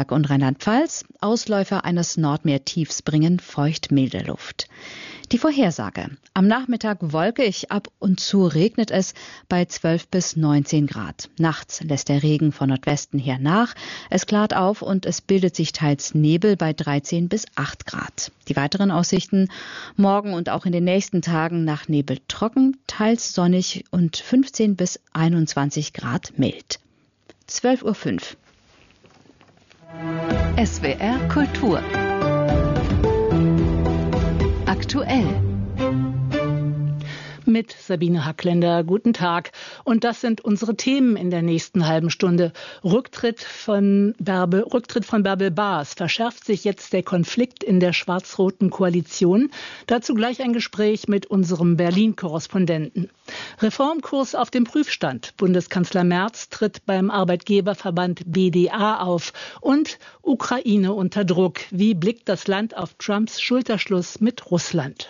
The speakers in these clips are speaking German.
Baden-Württemberg und Rheinland-Pfalz. Ausläufer eines Nordmeertiefs bringen feucht-milde Luft. Die Vorhersage. Am Nachmittag wolkig, ab und zu regnet es bei 12 bis 19 Grad. Nachts lässt der Regen von Nordwesten her nach. Es klart auf und es bildet sich teils Nebel bei 13 bis 8 Grad. Die weiteren Aussichten: morgen und auch in den nächsten Tagen nach Nebel trocken, teils sonnig und 15 bis 21 Grad mild. 12:05 Uhr. SWR Kultur. Aktuell. Mit Sabine Hackländer. Guten Tag. Und das sind unsere Themen in der nächsten halben Stunde. Rücktritt von Bärbel Baas. Verschärft sich jetzt der Konflikt in der schwarz-roten Koalition? Dazu gleich ein Gespräch mit unserem Berlin-Korrespondenten. Reformkurs auf dem Prüfstand. Bundeskanzler Merz tritt beim Arbeitgeberverband BDA auf. Und Ukraine unter Druck. Wie blickt das Land auf Trumps Schulterschluss mit Russland?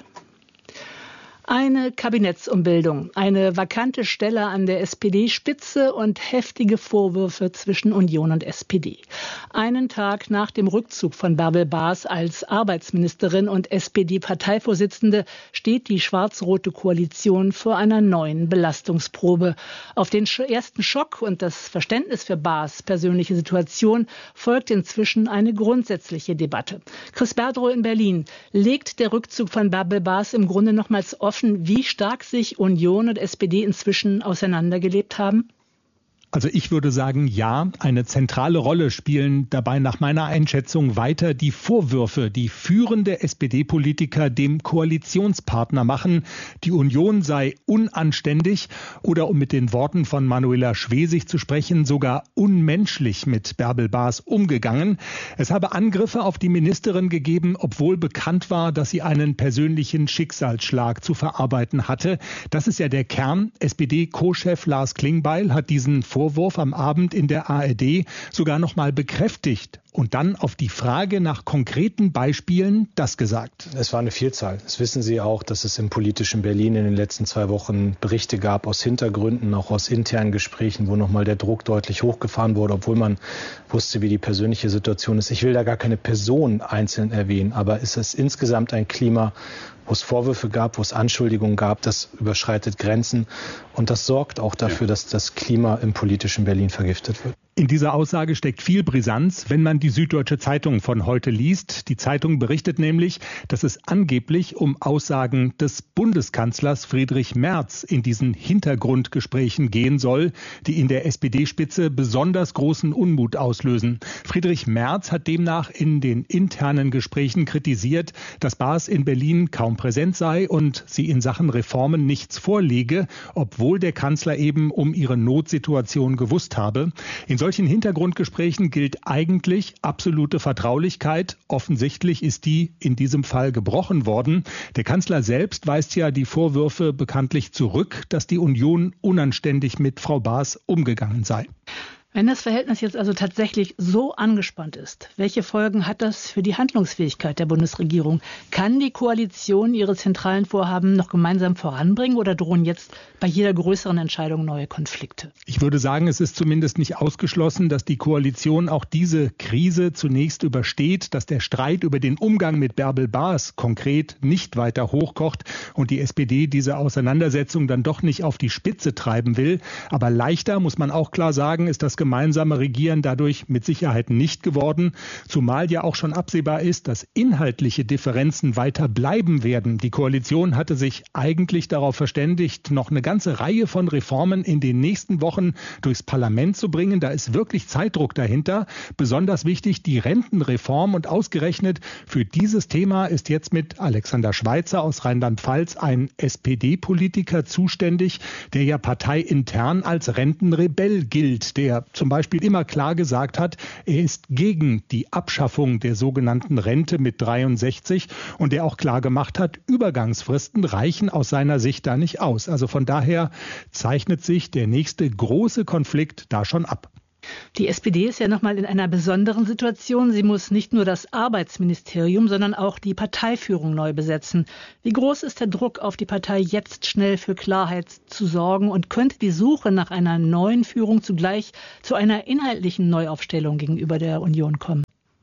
Eine Kabinettsumbildung, eine vakante Stelle an der SPD-Spitze und heftige Vorwürfe zwischen Union und SPD. Einen Tag nach dem Rückzug von Bärbel Baas als Arbeitsministerin und SPD-Parteivorsitzende steht die schwarz-rote Koalition vor einer neuen Belastungsprobe. Auf den ersten Schock und das Verständnis für Baas' persönliche Situation folgt inzwischen eine grundsätzliche Debatte. Chris Berdrow in Berlin. Legt der Rückzug von Bärbel Baas im Grunde nochmals offen, wie stark sich Union und SPD inzwischen auseinandergelebt haben? Also ich würde sagen, ja, eine zentrale Rolle spielen dabei nach meiner Einschätzung weiter die Vorwürfe, die führende SPD-Politiker dem Koalitionspartner machen. Die Union sei unanständig oder, um mit den Worten von Manuela Schwesig zu sprechen, sogar unmenschlich mit Bärbel Baas umgegangen. Es habe Angriffe auf die Ministerin gegeben, obwohl bekannt war, dass sie einen persönlichen Schicksalsschlag zu verarbeiten hatte. Das ist ja der Kern. SPD-Co-Chef Lars Klingbeil hat diesen Vorwurf am Abend in der ARD sogar noch mal bekräftigt und dann auf die Frage nach konkreten Beispielen das gesagt. Es war eine Vielzahl. Das wissen Sie auch, dass es im politischen Berlin in den letzten 2 Wochen Berichte gab aus Hintergründen, auch aus internen Gesprächen, wo noch mal der Druck deutlich hochgefahren wurde, obwohl man wusste, wie die persönliche Situation ist. Ich will da gar keine Person einzeln erwähnen, aber es ist insgesamt ein Klima, wo es Vorwürfe gab, wo es Anschuldigungen gab, das überschreitet Grenzen. Und das sorgt auch dafür, dass das Klima im politischen Berlin vergiftet wird. In dieser Aussage steckt viel Brisanz, wenn man die Süddeutsche Zeitung von heute liest. Die Zeitung berichtet nämlich, dass es angeblich um Aussagen des Bundeskanzlers Friedrich Merz in diesen Hintergrundgesprächen gehen soll, die in der SPD-Spitze besonders großen Unmut auslösen. Friedrich Merz hat demnach in den internen Gesprächen kritisiert, dass Baas in Berlin kaum präsent sei und sie in Sachen Reformen nichts vorlege, obwohl der Kanzler eben um ihre Notsituation gewusst habe. In solchen Hintergrundgesprächen gilt eigentlich absolute Vertraulichkeit. Offensichtlich ist die in diesem Fall gebrochen worden. Der Kanzler selbst weist ja die Vorwürfe bekanntlich zurück, dass die Union unanständig mit Frau Baas umgegangen sei. Wenn das Verhältnis jetzt also tatsächlich so angespannt ist, welche Folgen hat das für die Handlungsfähigkeit der Bundesregierung? Kann die Koalition ihre zentralen Vorhaben noch gemeinsam voranbringen oder drohen jetzt bei jeder größeren Entscheidung neue Konflikte? Ich würde sagen, es ist zumindest nicht ausgeschlossen, dass die Koalition auch diese Krise zunächst übersteht, dass der Streit über den Umgang mit Bärbel Baas konkret nicht weiter hochkocht und die SPD diese Auseinandersetzung dann doch nicht auf die Spitze treiben will. Aber leichter, muss man auch klar sagen, ist das gemeinsame Regieren dadurch mit Sicherheit nicht geworden, zumal ja auch schon absehbar ist, dass inhaltliche Differenzen weiter bleiben werden. Die Koalition hatte sich eigentlich darauf verständigt, noch eine ganze Reihe von Reformen in den nächsten Wochen durchs Parlament zu bringen. Da ist wirklich Zeitdruck dahinter. Besonders wichtig die Rentenreform und ausgerechnet für dieses Thema ist jetzt mit Alexander Schweitzer aus Rheinland-Pfalz ein SPD-Politiker zuständig, der ja parteiintern als Rentenrebell gilt, der zum Beispiel immer klar gesagt hat, er ist gegen die Abschaffung der sogenannten Rente mit 63 und der auch klar gemacht hat, Übergangsfristen reichen aus seiner Sicht da nicht aus. Also von daher zeichnet sich der nächste große Konflikt da schon ab. Die SPD ist ja nochmal in einer besonderen Situation. Sie muss nicht nur das Arbeitsministerium, sondern auch die Parteiführung neu besetzen. Wie groß ist der Druck auf die Partei, jetzt schnell für Klarheit zu sorgen? Und könnte die Suche nach einer neuen Führung zugleich zu einer inhaltlichen Neuaufstellung gegenüber der Union kommen?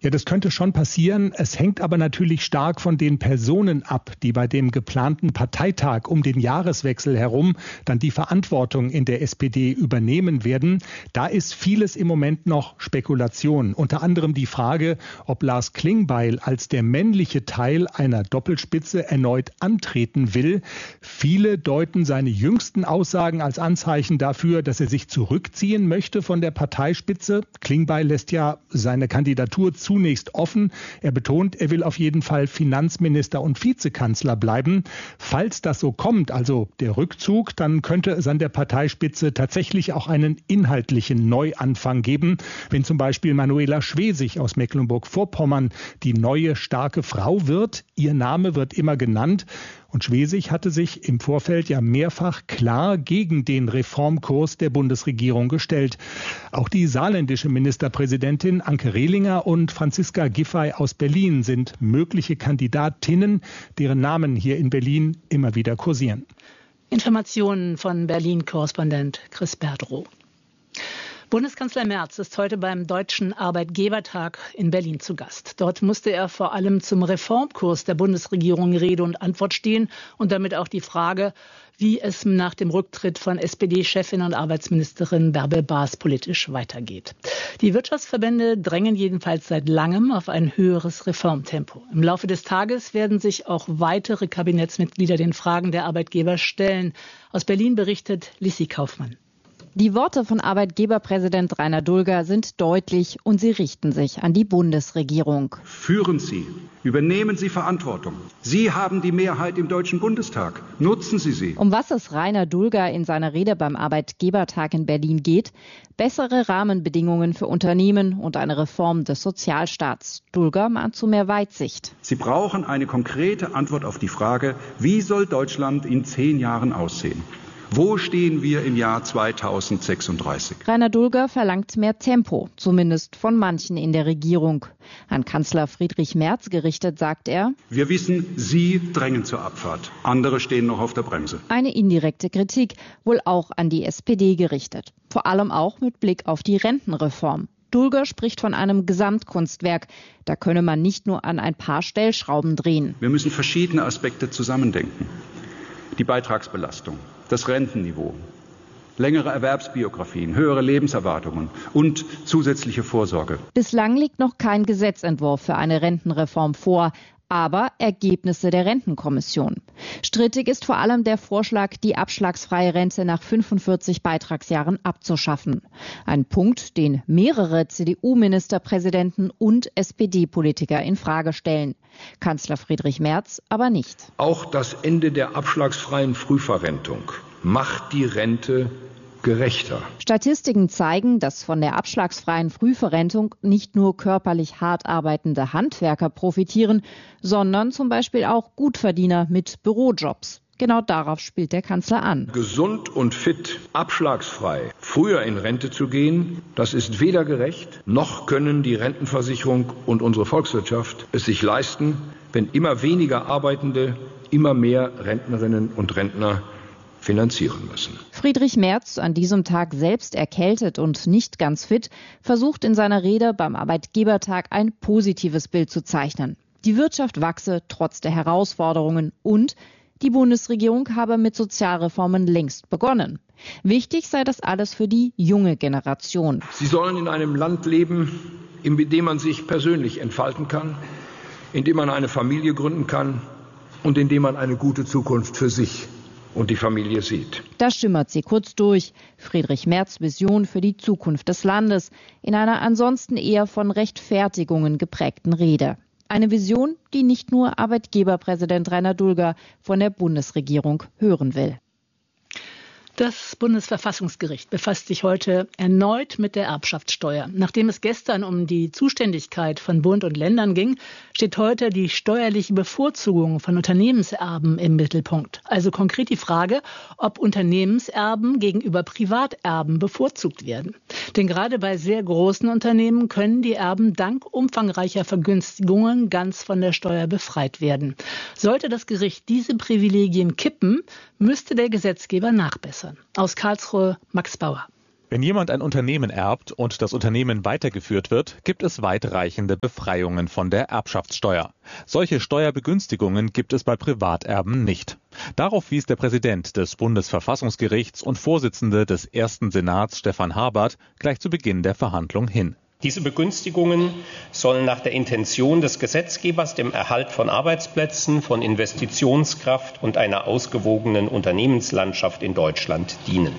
Ja, das könnte schon passieren. Es hängt aber natürlich stark von den Personen ab, die bei dem geplanten Parteitag um den Jahreswechsel herum dann die Verantwortung in der SPD übernehmen werden. Da ist vieles im Moment noch Spekulation. Unter anderem die Frage, ob Lars Klingbeil als der männliche Teil einer Doppelspitze erneut antreten will. Viele deuten seine jüngsten Aussagen als Anzeichen dafür, dass er sich zurückziehen möchte von der Parteispitze. Klingbeil lässt ja seine Kandidatur zunächst offen. Er betont, er will auf jeden Fall Finanzminister und Vizekanzler bleiben. Falls das so kommt, also der Rückzug, dann könnte es an der Parteispitze tatsächlich auch einen inhaltlichen Neuanfang geben, wenn zum Beispiel Manuela Schwesig aus Mecklenburg-Vorpommern die neue starke Frau wird. Ihr Name wird immer genannt. Und Schwesig hatte sich im Vorfeld ja mehrfach klar gegen den Reformkurs der Bundesregierung gestellt. Auch die saarländische Ministerpräsidentin Anke Rehlinger und Franziska Giffey aus Berlin sind mögliche Kandidatinnen, deren Namen hier in Berlin immer wieder kursieren. Informationen von Berlin-Korrespondent Chris Berdrow. Bundeskanzler Merz ist heute beim Deutschen Arbeitgebertag in Berlin zu Gast. Dort musste er vor allem zum Reformkurs der Bundesregierung Rede und Antwort stehen und damit auch die Frage, wie es nach dem Rücktritt von SPD-Chefin und Arbeitsministerin Bärbel Baas politisch weitergeht. Die Wirtschaftsverbände drängen jedenfalls seit langem auf ein höheres Reformtempo. Im Laufe des Tages werden sich auch weitere Kabinettsmitglieder den Fragen der Arbeitgeber stellen. Aus Berlin berichtet Lissi Kaufmann. Die Worte von Arbeitgeberpräsident Rainer Dulger sind deutlich und sie richten sich an die Bundesregierung. Führen Sie, übernehmen Sie Verantwortung. Sie haben die Mehrheit im Deutschen Bundestag. Nutzen Sie sie. Um was es Rainer Dulger in seiner Rede beim Arbeitgebertag in Berlin geht? Bessere Rahmenbedingungen für Unternehmen und eine Reform des Sozialstaats. Dulger mahnt zu mehr Weitsicht. Sie brauchen eine konkrete Antwort auf die Frage, wie soll Deutschland in 10 Jahren aussehen? Wo stehen wir im Jahr 2036? Rainer Dulger verlangt mehr Tempo, zumindest von manchen in der Regierung. An Kanzler Friedrich Merz gerichtet sagt er: Wir wissen, Sie drängen zur Abfahrt. Andere stehen noch auf der Bremse. Eine indirekte Kritik, wohl auch an die SPD gerichtet. Vor allem auch mit Blick auf die Rentenreform. Dulger spricht von einem Gesamtkunstwerk. Da könne man nicht nur an ein paar Stellschrauben drehen. Wir müssen verschiedene Aspekte zusammendenken. Die Beitragsbelastung, das Rentenniveau, längere Erwerbsbiografien, höhere Lebenserwartungen und zusätzliche Vorsorge. Bislang liegt noch kein Gesetzentwurf für eine Rentenreform vor, aber Ergebnisse der Rentenkommission. Strittig ist vor allem der Vorschlag, die abschlagsfreie Rente nach 45 Beitragsjahren abzuschaffen. Ein Punkt, den mehrere CDU-Ministerpräsidenten und SPD-Politiker in Frage stellen. Kanzler Friedrich Merz aber nicht. Auch das Ende der abschlagsfreien Frühverrentung macht die Rente gerechter. Statistiken zeigen, dass von der abschlagsfreien Frühverrentung nicht nur körperlich hart arbeitende Handwerker profitieren, sondern zum Beispiel auch Gutverdiener mit Bürojobs. Genau darauf spielt der Kanzler an. Gesund und fit, abschlagsfrei, früher in Rente zu gehen, das ist weder gerecht, noch können die Rentenversicherung und unsere Volkswirtschaft es sich leisten, wenn immer weniger Arbeitende immer mehr Rentnerinnen und Rentner finanzieren müssen. Friedrich Merz, an diesem Tag selbst erkältet und nicht ganz fit, versucht in seiner Rede beim Arbeitgebertag ein positives Bild zu zeichnen. Die Wirtschaft wachse trotz der Herausforderungen und die Bundesregierung habe mit Sozialreformen längst begonnen. Wichtig sei das alles für die junge Generation. Sie sollen in einem Land leben, in dem man sich persönlich entfalten kann, in dem man eine Familie gründen kann und in dem man eine gute Zukunft für sich und die Familie sieht. Da schimmert sie kurz durch. Friedrich Merz' Vision für die Zukunft des Landes in einer ansonsten eher von Rechtfertigungen geprägten Rede. Eine Vision, die nicht nur Arbeitgeberpräsident Rainer Dulger von der Bundesregierung hören will. Das Bundesverfassungsgericht befasst sich heute erneut mit der Erbschaftssteuer. Nachdem es gestern um die Zuständigkeit von Bund und Ländern ging, steht heute die steuerliche Bevorzugung von Unternehmenserben im Mittelpunkt. Also konkret die Frage, ob Unternehmenserben gegenüber Privaterben bevorzugt werden. Denn gerade bei sehr großen Unternehmen können die Erben dank umfangreicher Vergünstigungen ganz von der Steuer befreit werden. Sollte das Gericht diese Privilegien kippen, müsste der Gesetzgeber nachbessern. Aus Karlsruhe Max Bauer. Wenn jemand ein Unternehmen erbt und das Unternehmen weitergeführt wird, gibt es weitreichende Befreiungen von der Erbschaftssteuer. Solche Steuerbegünstigungen gibt es bei Privaterben nicht. Darauf wies der Präsident des Bundesverfassungsgerichts und Vorsitzende des Ersten Senats, Stefan Habert, gleich zu Beginn der Verhandlung hin. Diese Begünstigungen sollen nach der Intention des Gesetzgebers dem Erhalt von Arbeitsplätzen, von Investitionskraft und einer ausgewogenen Unternehmenslandschaft in Deutschland dienen.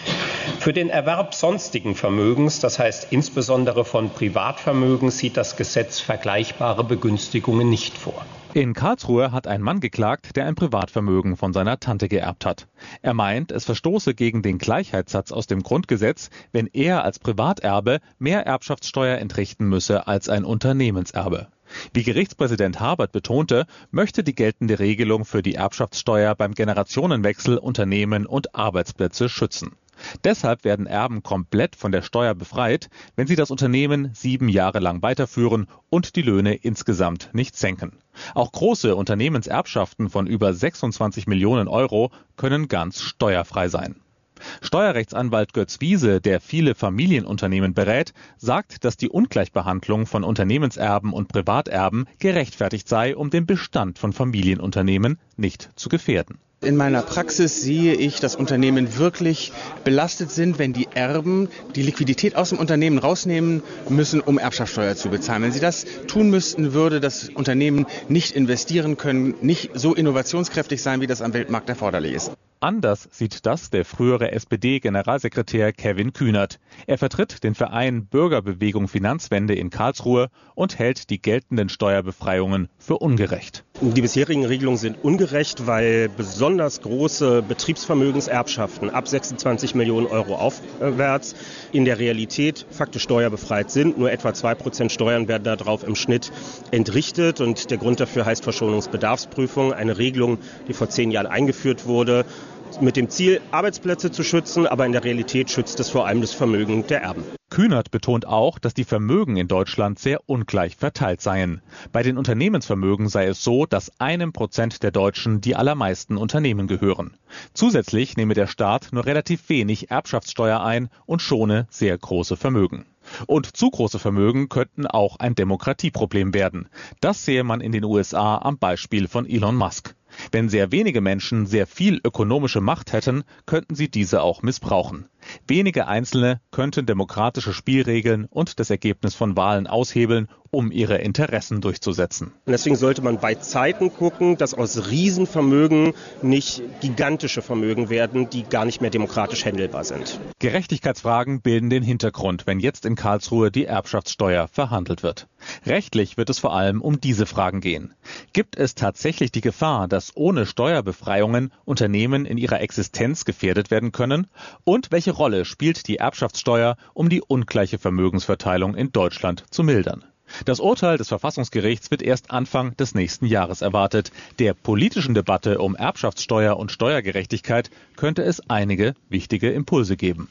Für den Erwerb sonstigen Vermögens, das heißt insbesondere von Privatvermögen, sieht das Gesetz vergleichbare Begünstigungen nicht vor. In Karlsruhe hat ein Mann geklagt, der ein Privatvermögen von seiner Tante geerbt hat. Er meint, es verstoße gegen den Gleichheitssatz aus dem Grundgesetz, wenn er als Privaterbe mehr Erbschaftssteuer entrichten müsse als ein Unternehmenserbe. Wie Gerichtspräsident Habert betonte, möchte die geltende Regelung für die Erbschaftssteuer beim Generationenwechsel Unternehmen und Arbeitsplätze schützen. Deshalb werden Erben komplett von der Steuer befreit, wenn sie das Unternehmen 7 Jahre lang weiterführen und die Löhne insgesamt nicht senken. Auch große Unternehmenserbschaften von über 26 Millionen Euro können ganz steuerfrei sein. Steuerrechtsanwalt Götz Wiese, der viele Familienunternehmen berät, sagt, dass die Ungleichbehandlung von Unternehmenserben und Privaterben gerechtfertigt sei, um den Bestand von Familienunternehmen nicht zu gefährden. In meiner Praxis sehe ich, dass Unternehmen wirklich belastet sind, wenn die Erben die Liquidität aus dem Unternehmen rausnehmen müssen, um Erbschaftssteuer zu bezahlen. Wenn sie das tun müssten, würde das Unternehmen nicht investieren können, nicht so innovationskräftig sein, wie das am Weltmarkt erforderlich ist. Anders sieht das der frühere SPD-Generalsekretär Kevin Kühnert. Er vertritt den Verein Bürgerbewegung Finanzwende in Karlsruhe und hält die geltenden Steuerbefreiungen für ungerecht. Die bisherigen Regelungen sind ungerecht, weil besonders große Betriebsvermögenserbschaften ab 26 Millionen Euro aufwärts in der Realität faktisch steuerbefreit sind. Nur etwa 2% Steuern werden darauf im Schnitt entrichtet. Und der Grund dafür heißt Verschuldungsbedarfsprüfung, eine Regelung, die vor 10 Jahren eingeführt wurde, mit dem Ziel, Arbeitsplätze zu schützen, aber in der Realität schützt es vor allem das Vermögen der Erben. Kühnert betont auch, dass die Vermögen in Deutschland sehr ungleich verteilt seien. Bei den Unternehmensvermögen sei es so, dass 1% der Deutschen die allermeisten Unternehmen gehören. Zusätzlich nehme der Staat nur relativ wenig Erbschaftssteuer ein und schone sehr große Vermögen. Und zu große Vermögen könnten auch ein Demokratieproblem werden. Das sehe man in den USA am Beispiel von Elon Musk. Wenn sehr wenige Menschen sehr viel ökonomische Macht hätten, könnten sie diese auch missbrauchen. Wenige Einzelne könnten demokratische Spielregeln und das Ergebnis von Wahlen aushebeln, um ihre Interessen durchzusetzen. Und deswegen sollte man bei Zeiten gucken, dass aus Riesenvermögen nicht gigantische Vermögen werden, die gar nicht mehr demokratisch handelbar sind. Gerechtigkeitsfragen bilden den Hintergrund, wenn jetzt in Karlsruhe die Erbschaftssteuer verhandelt wird. Rechtlich wird es vor allem um diese Fragen gehen. Gibt es tatsächlich die Gefahr, dass ohne Steuerbefreiungen Unternehmen in ihrer Existenz gefährdet werden können? Und welche Rolle spielt die Erbschaftssteuer, um die ungleiche Vermögensverteilung in Deutschland zu mildern? Das Urteil des Verfassungsgerichts wird erst Anfang des nächsten Jahres erwartet. Der politischen Debatte um Erbschaftssteuer und Steuergerechtigkeit könnte es einige wichtige Impulse geben.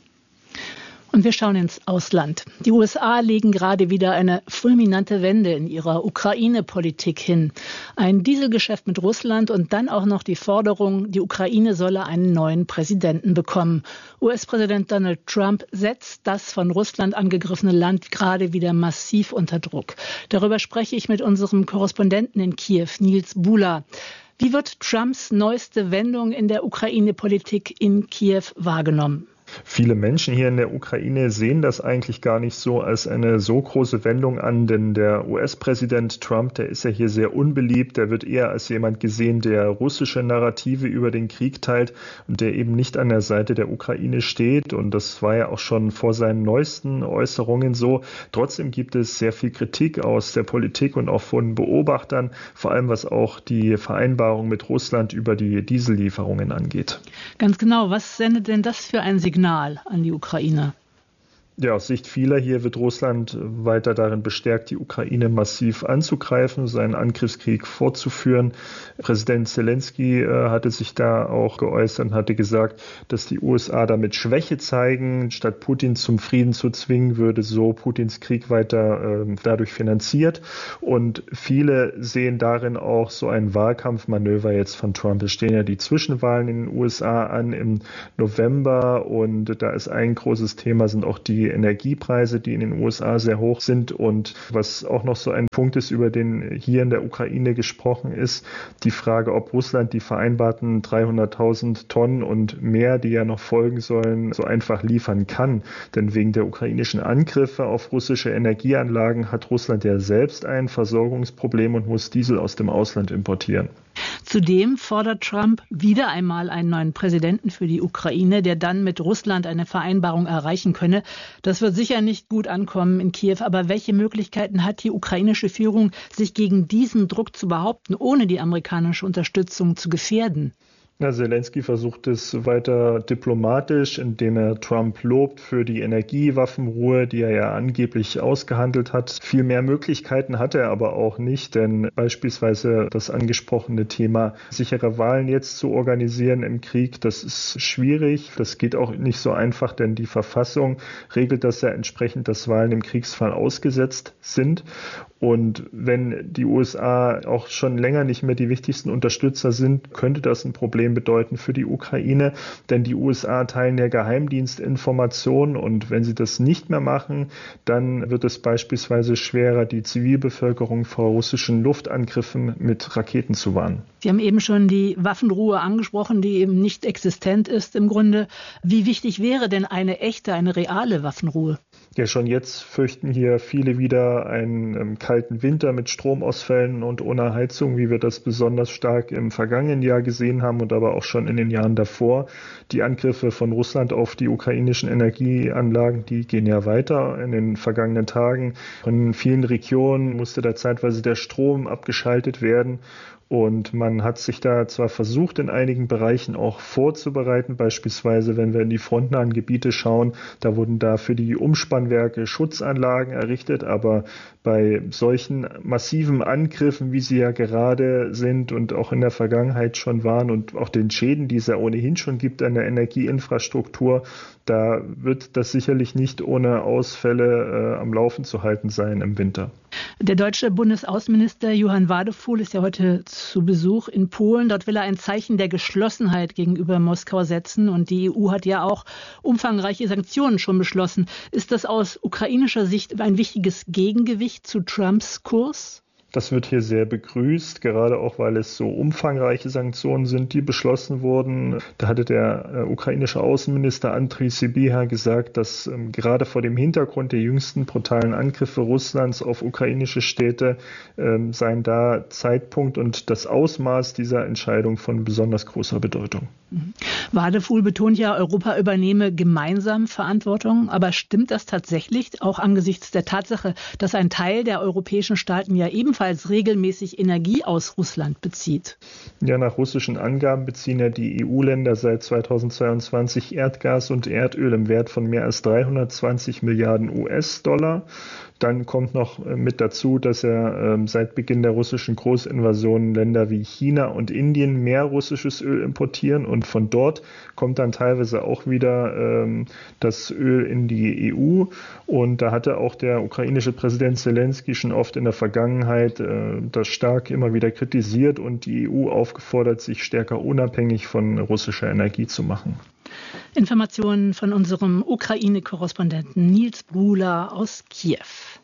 Und wir schauen ins Ausland. Die USA legen gerade wieder eine fulminante Wende in ihrer Ukraine-Politik hin. Ein Dieselgeschäft mit Russland und dann auch noch die Forderung, die Ukraine solle einen neuen Präsidenten bekommen. US-Präsident Donald Trump setzt das von Russland angegriffene Land gerade wieder massiv unter Druck. Darüber spreche ich mit unserem Korrespondenten in Kiew, Nils Bula. Wie wird Trumps neueste Wendung in der Ukraine-Politik in Kiew wahrgenommen? Viele Menschen hier in der Ukraine sehen das eigentlich gar nicht so als eine so große Wendung an, denn der US-Präsident Trump, der ist ja hier sehr unbeliebt, der wird eher als jemand gesehen, der russische Narrative über den Krieg teilt und der eben nicht an der Seite der Ukraine steht, und das war ja auch schon vor seinen neuesten Äußerungen so. Trotzdem gibt es sehr viel Kritik aus der Politik und auch von Beobachtern, vor allem was auch die Vereinbarung mit Russland über die Diesellieferungen angeht. Ganz genau, was sendet denn das für ein Signal an die Ukraine? Ja, aus Sicht vieler hier wird Russland weiter darin bestärkt, die Ukraine massiv anzugreifen, seinen Angriffskrieg fortzuführen. Präsident Zelensky hatte sich da auch geäußert und hatte gesagt, dass die USA damit Schwäche zeigen, statt Putin zum Frieden zu zwingen, würde so Putins Krieg weiter dadurch finanziert. Und viele sehen darin auch so ein Wahlkampfmanöver jetzt von Trump. Es stehen ja die Zwischenwahlen in den USA an im November und da ist ein großes Thema, sind auch die Energiepreise, die in den USA sehr hoch sind. Und was auch noch so ein Punkt ist, über den hier in der Ukraine gesprochen ist, die Frage, ob Russland die vereinbarten 300.000 Tonnen und mehr, die ja noch folgen sollen, so einfach liefern kann. Denn wegen der ukrainischen Angriffe auf russische Energieanlagen hat Russland ja selbst ein Versorgungsproblem und muss Diesel aus dem Ausland importieren. Zudem fordert Trump wieder einmal einen neuen Präsidenten für die Ukraine, der dann mit Russland eine Vereinbarung erreichen könne. Das wird sicher nicht gut ankommen in Kiew. Aber welche Möglichkeiten hat die ukrainische Führung, sich gegen diesen Druck zu behaupten, ohne die amerikanische Unterstützung zu gefährden? Zelensky versucht es weiter diplomatisch, indem er Trump lobt für die Energiewaffenruhe, die er ja angeblich ausgehandelt hat. Viel mehr Möglichkeiten hat er aber auch nicht, denn beispielsweise das angesprochene Thema sichere Wahlen jetzt zu organisieren im Krieg, das ist schwierig. Das geht auch nicht so einfach, denn die Verfassung regelt das ja entsprechend, dass Wahlen im Kriegsfall ausgesetzt sind. Und wenn die USA auch schon länger nicht mehr die wichtigsten Unterstützer sind, könnte das ein Problem bedeuten für die Ukraine. Denn die USA teilen ja Geheimdienstinformationen und wenn sie das nicht mehr machen, dann wird es beispielsweise schwerer, die Zivilbevölkerung vor russischen Luftangriffen mit Raketen zu warnen. Sie haben eben schon die Waffenruhe angesprochen, die eben nicht existent ist im Grunde. Wie wichtig wäre denn eine echte, eine reale Waffenruhe? Ja, schon jetzt fürchten hier viele wieder einen kalten Winter mit Stromausfällen und ohne Heizung, wie wir das besonders stark im vergangenen Jahr gesehen haben und aber auch schon in den Jahren davor. Die Angriffe von Russland auf die ukrainischen Energieanlagen, die gehen ja weiter in den vergangenen Tagen. In vielen Regionen musste da zeitweise der Strom abgeschaltet werden. Und man hat sich da zwar versucht, in einigen Bereichen auch vorzubereiten, beispielsweise wenn wir in die frontnahen Gebiete schauen, da wurden da für die Umspannwerke Schutzanlagen errichtet, aber bei solchen massiven Angriffen, wie sie ja gerade sind und auch in der Vergangenheit schon waren und auch den Schäden, die es ja ohnehin schon gibt an der Energieinfrastruktur, da wird das sicherlich nicht ohne Ausfälle am Laufen zu halten sein im Winter. Der deutsche Bundesaußenminister Johann Wadefuhl ist ja heute zu Besuch in Polen. Dort will er ein Zeichen der Geschlossenheit gegenüber Moskau setzen. Und die EU hat ja auch umfangreiche Sanktionen schon beschlossen. Ist das aus ukrainischer Sicht ein wichtiges Gegengewicht zu Trumps Kurs? Das wird hier sehr begrüßt, gerade auch, weil es so umfangreiche Sanktionen sind, die beschlossen wurden. Da hatte der ukrainische Außenminister Andriy Sybiha gesagt, dass gerade vor dem Hintergrund der jüngsten brutalen Angriffe Russlands auf ukrainische Städte seien da Zeitpunkt und das Ausmaß dieser Entscheidung von besonders großer Bedeutung. Wadefuhl betont ja, Europa übernehme gemeinsam Verantwortung. Aber stimmt das tatsächlich, auch angesichts der Tatsache, dass ein Teil der europäischen Staaten ja ebenfalls regelmäßig Energie aus Russland bezieht? Ja, nach russischen Angaben beziehen ja die EU-Länder seit 2022 Erdgas und Erdöl im Wert von mehr als 320 Milliarden US-Dollar. Dann kommt noch mit dazu, dass seit Beginn der russischen Großinvasion Länder wie China und Indien mehr russisches Öl importieren und von dort kommt dann teilweise auch wieder das Öl in die EU. Und da hatte auch der ukrainische Präsident Zelensky schon oft in der Vergangenheit das stark immer wieder kritisiert und die EU aufgefordert, sich stärker unabhängig von russischer Energie zu machen. Informationen von unserem Ukraine-Korrespondenten Nils Bruhler aus Kiew.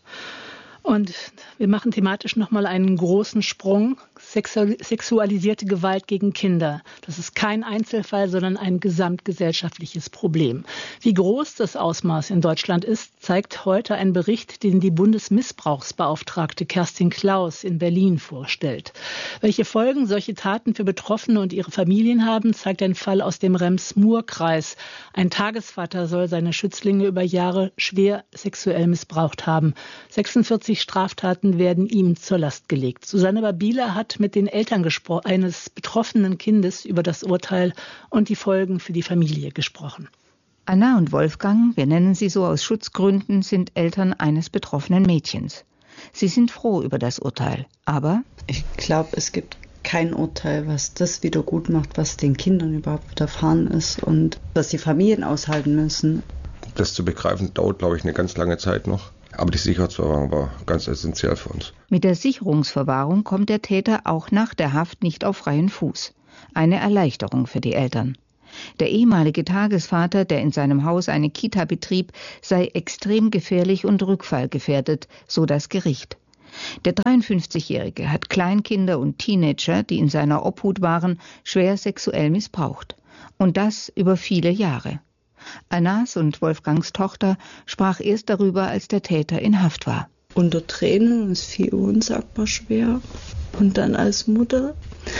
Und wir machen thematisch nochmal einen großen Sprung. Sexualisierte Gewalt gegen Kinder. Das ist kein Einzelfall, sondern ein gesamtgesellschaftliches Problem. Wie groß das Ausmaß in Deutschland ist, zeigt heute ein Bericht, den die Bundesmissbrauchsbeauftragte Kerstin Klaus in Berlin vorstellt. Welche Folgen solche Taten für Betroffene und ihre Familien haben, zeigt ein Fall aus dem Rems-Murr-Kreis. Ein Tagesvater soll seine Schützlinge über Jahre schwer sexuell missbraucht haben. 46 Straftaten werden ihm zur Last gelegt. Susanne Babila hat mit den Eltern eines betroffenen Kindes über das Urteil und die Folgen für die Familie gesprochen. Anna und Wolfgang, wir nennen sie so aus Schutzgründen, sind Eltern eines betroffenen Mädchens. Sie sind froh über das Urteil, aber ich glaube, es gibt kein Urteil, was das wieder gut macht, was den Kindern überhaupt widerfahren ist und was die Familien aushalten müssen. Das zu begreifen dauert, glaube ich, eine ganz lange Zeit noch. Aber die Sicherheitsverwahrung war ganz essentiell für uns. Mit der Sicherungsverwahrung kommt der Täter auch nach der Haft nicht auf freien Fuß. Eine Erleichterung für die Eltern. Der ehemalige Tagesvater, der in seinem Haus eine Kita betrieb, sei extrem gefährlich und rückfallgefährdet, so das Gericht. Der 53-Jährige hat Kleinkinder und Teenager, die in seiner Obhut waren, schwer sexuell missbraucht. Und das über viele Jahre. Annas und Wolfgangs Tochter sprach erst darüber, als der Täter in Haft war. Unter Tränen, es fiel unsagbar schwer. Und dann als Mutter,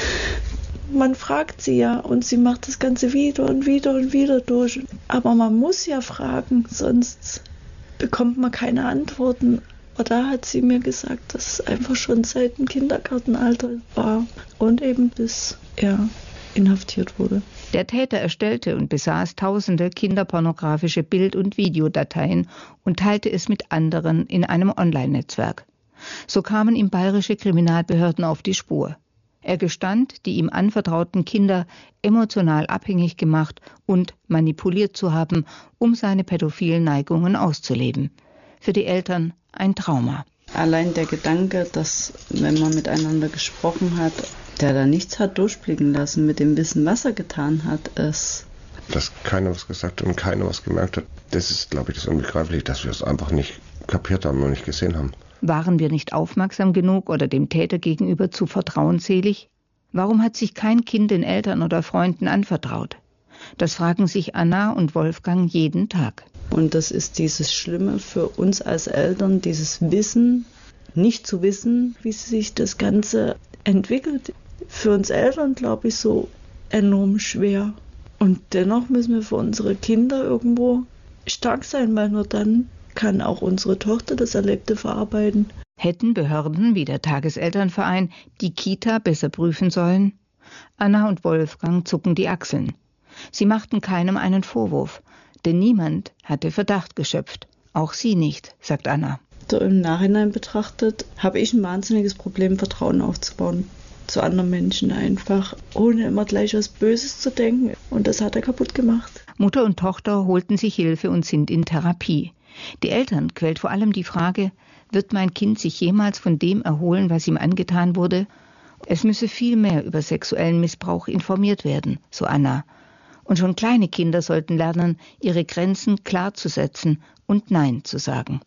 man fragt sie ja und sie macht das Ganze wieder und wieder und wieder durch. Aber man muss ja fragen, sonst bekommt man keine Antworten. Aber da hat sie mir gesagt, dass es einfach schon seit dem Kindergartenalter war und eben bis er inhaftiert wurde. Der Täter erstellte und besaß tausende kinderpornografische Bild- und Videodateien und teilte es mit anderen in einem Online-Netzwerk. So kamen ihm bayerische Kriminalbehörden auf die Spur. Er gestand, die ihm anvertrauten Kinder emotional abhängig gemacht und manipuliert zu haben, um seine pädophilen Neigungen auszuleben. Für die Eltern ein Trauma. Allein der Gedanke, dass, wenn man miteinander gesprochen hat, der da nichts hat durchblicken lassen mit dem Wissen, was er getan hat, ist... Dass keiner was gesagt hat und keiner was gemerkt hat, das ist, glaube ich, das Unbegreifliche, dass wir es einfach nicht kapiert haben und nicht gesehen haben. Waren wir nicht aufmerksam genug oder dem Täter gegenüber zu vertrauensselig? Warum hat sich kein Kind den Eltern oder Freunden anvertraut? Das fragen sich Anna und Wolfgang jeden Tag. Und das ist dieses Schlimme für uns als Eltern, dieses Wissen, nicht zu wissen, wie sich das Ganze entwickelt. Für uns Eltern, glaube ich, so enorm schwer. Und dennoch müssen wir für unsere Kinder irgendwo stark sein, weil nur dann kann auch unsere Tochter das Erlebte verarbeiten. Hätten Behörden wie der Tageselternverein die Kita besser prüfen sollen? Anna und Wolfgang zucken die Achseln. Sie machten keinem einen Vorwurf, denn niemand hatte Verdacht geschöpft. Auch sie nicht, sagt Anna. So im Nachhinein betrachtet habe ich ein wahnsinniges Problem, Vertrauen aufzubauen zu anderen Menschen einfach, ohne immer gleich was Böses zu denken. Und das hat er kaputt gemacht. Mutter und Tochter holten sich Hilfe und sind in Therapie. Die Eltern quält vor allem die Frage, wird mein Kind sich jemals von dem erholen, was ihm angetan wurde? Es müsse viel mehr über sexuellen Missbrauch informiert werden, so Anna. Und schon kleine Kinder sollten lernen, ihre Grenzen klar zu setzen und Nein zu sagen.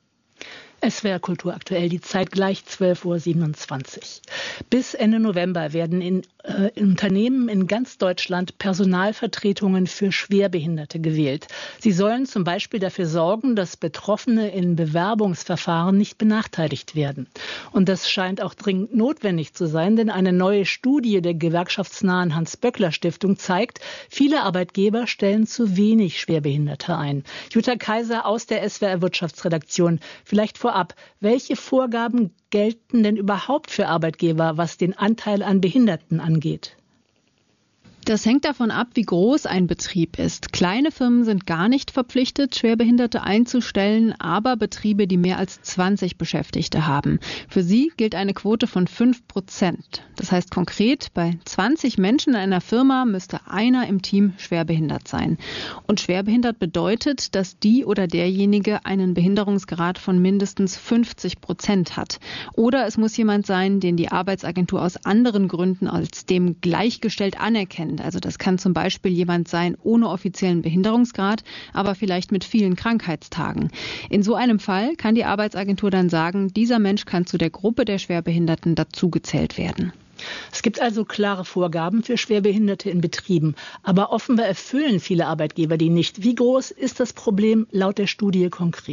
SWR Kultur aktuell, die Zeit gleich 12:27 Uhr. Bis Ende November werden in Unternehmen in ganz Deutschland Personalvertretungen für Schwerbehinderte gewählt. Sie sollen zum Beispiel dafür sorgen, dass Betroffene in Bewerbungsverfahren nicht benachteiligt werden. Und das scheint auch dringend notwendig zu sein, denn eine neue Studie der gewerkschaftsnahen Hans-Böckler-Stiftung zeigt, viele Arbeitgeber stellen zu wenig Schwerbehinderte ein. Jutta Kaiser aus der SWR Wirtschaftsredaktion. Vielleicht vorab, welche Vorgaben gelten denn überhaupt für Arbeitgeber, was den Anteil an Behinderten angeht? Das hängt davon ab, wie groß ein Betrieb ist. Kleine Firmen sind gar nicht verpflichtet, Schwerbehinderte einzustellen, aber Betriebe, die mehr als 20 Beschäftigte haben. Für sie gilt eine Quote von 5%. Das heißt konkret, bei 20 Menschen in einer Firma müsste einer im Team schwerbehindert sein. Und schwerbehindert bedeutet, dass die oder derjenige einen Behinderungsgrad von mindestens 50% hat. Oder es muss jemand sein, den die Arbeitsagentur aus anderen Gründen als dem gleichgestellt anerkennt. Also das kann zum Beispiel jemand sein ohne offiziellen Behinderungsgrad, aber vielleicht mit vielen Krankheitstagen. In so einem Fall kann die Arbeitsagentur dann sagen, dieser Mensch kann zu der Gruppe der Schwerbehinderten dazugezählt werden. Es gibt also klare Vorgaben für Schwerbehinderte in Betrieben, aber offenbar erfüllen viele Arbeitgeber die nicht. Wie groß ist das Problem laut der Studie konkret?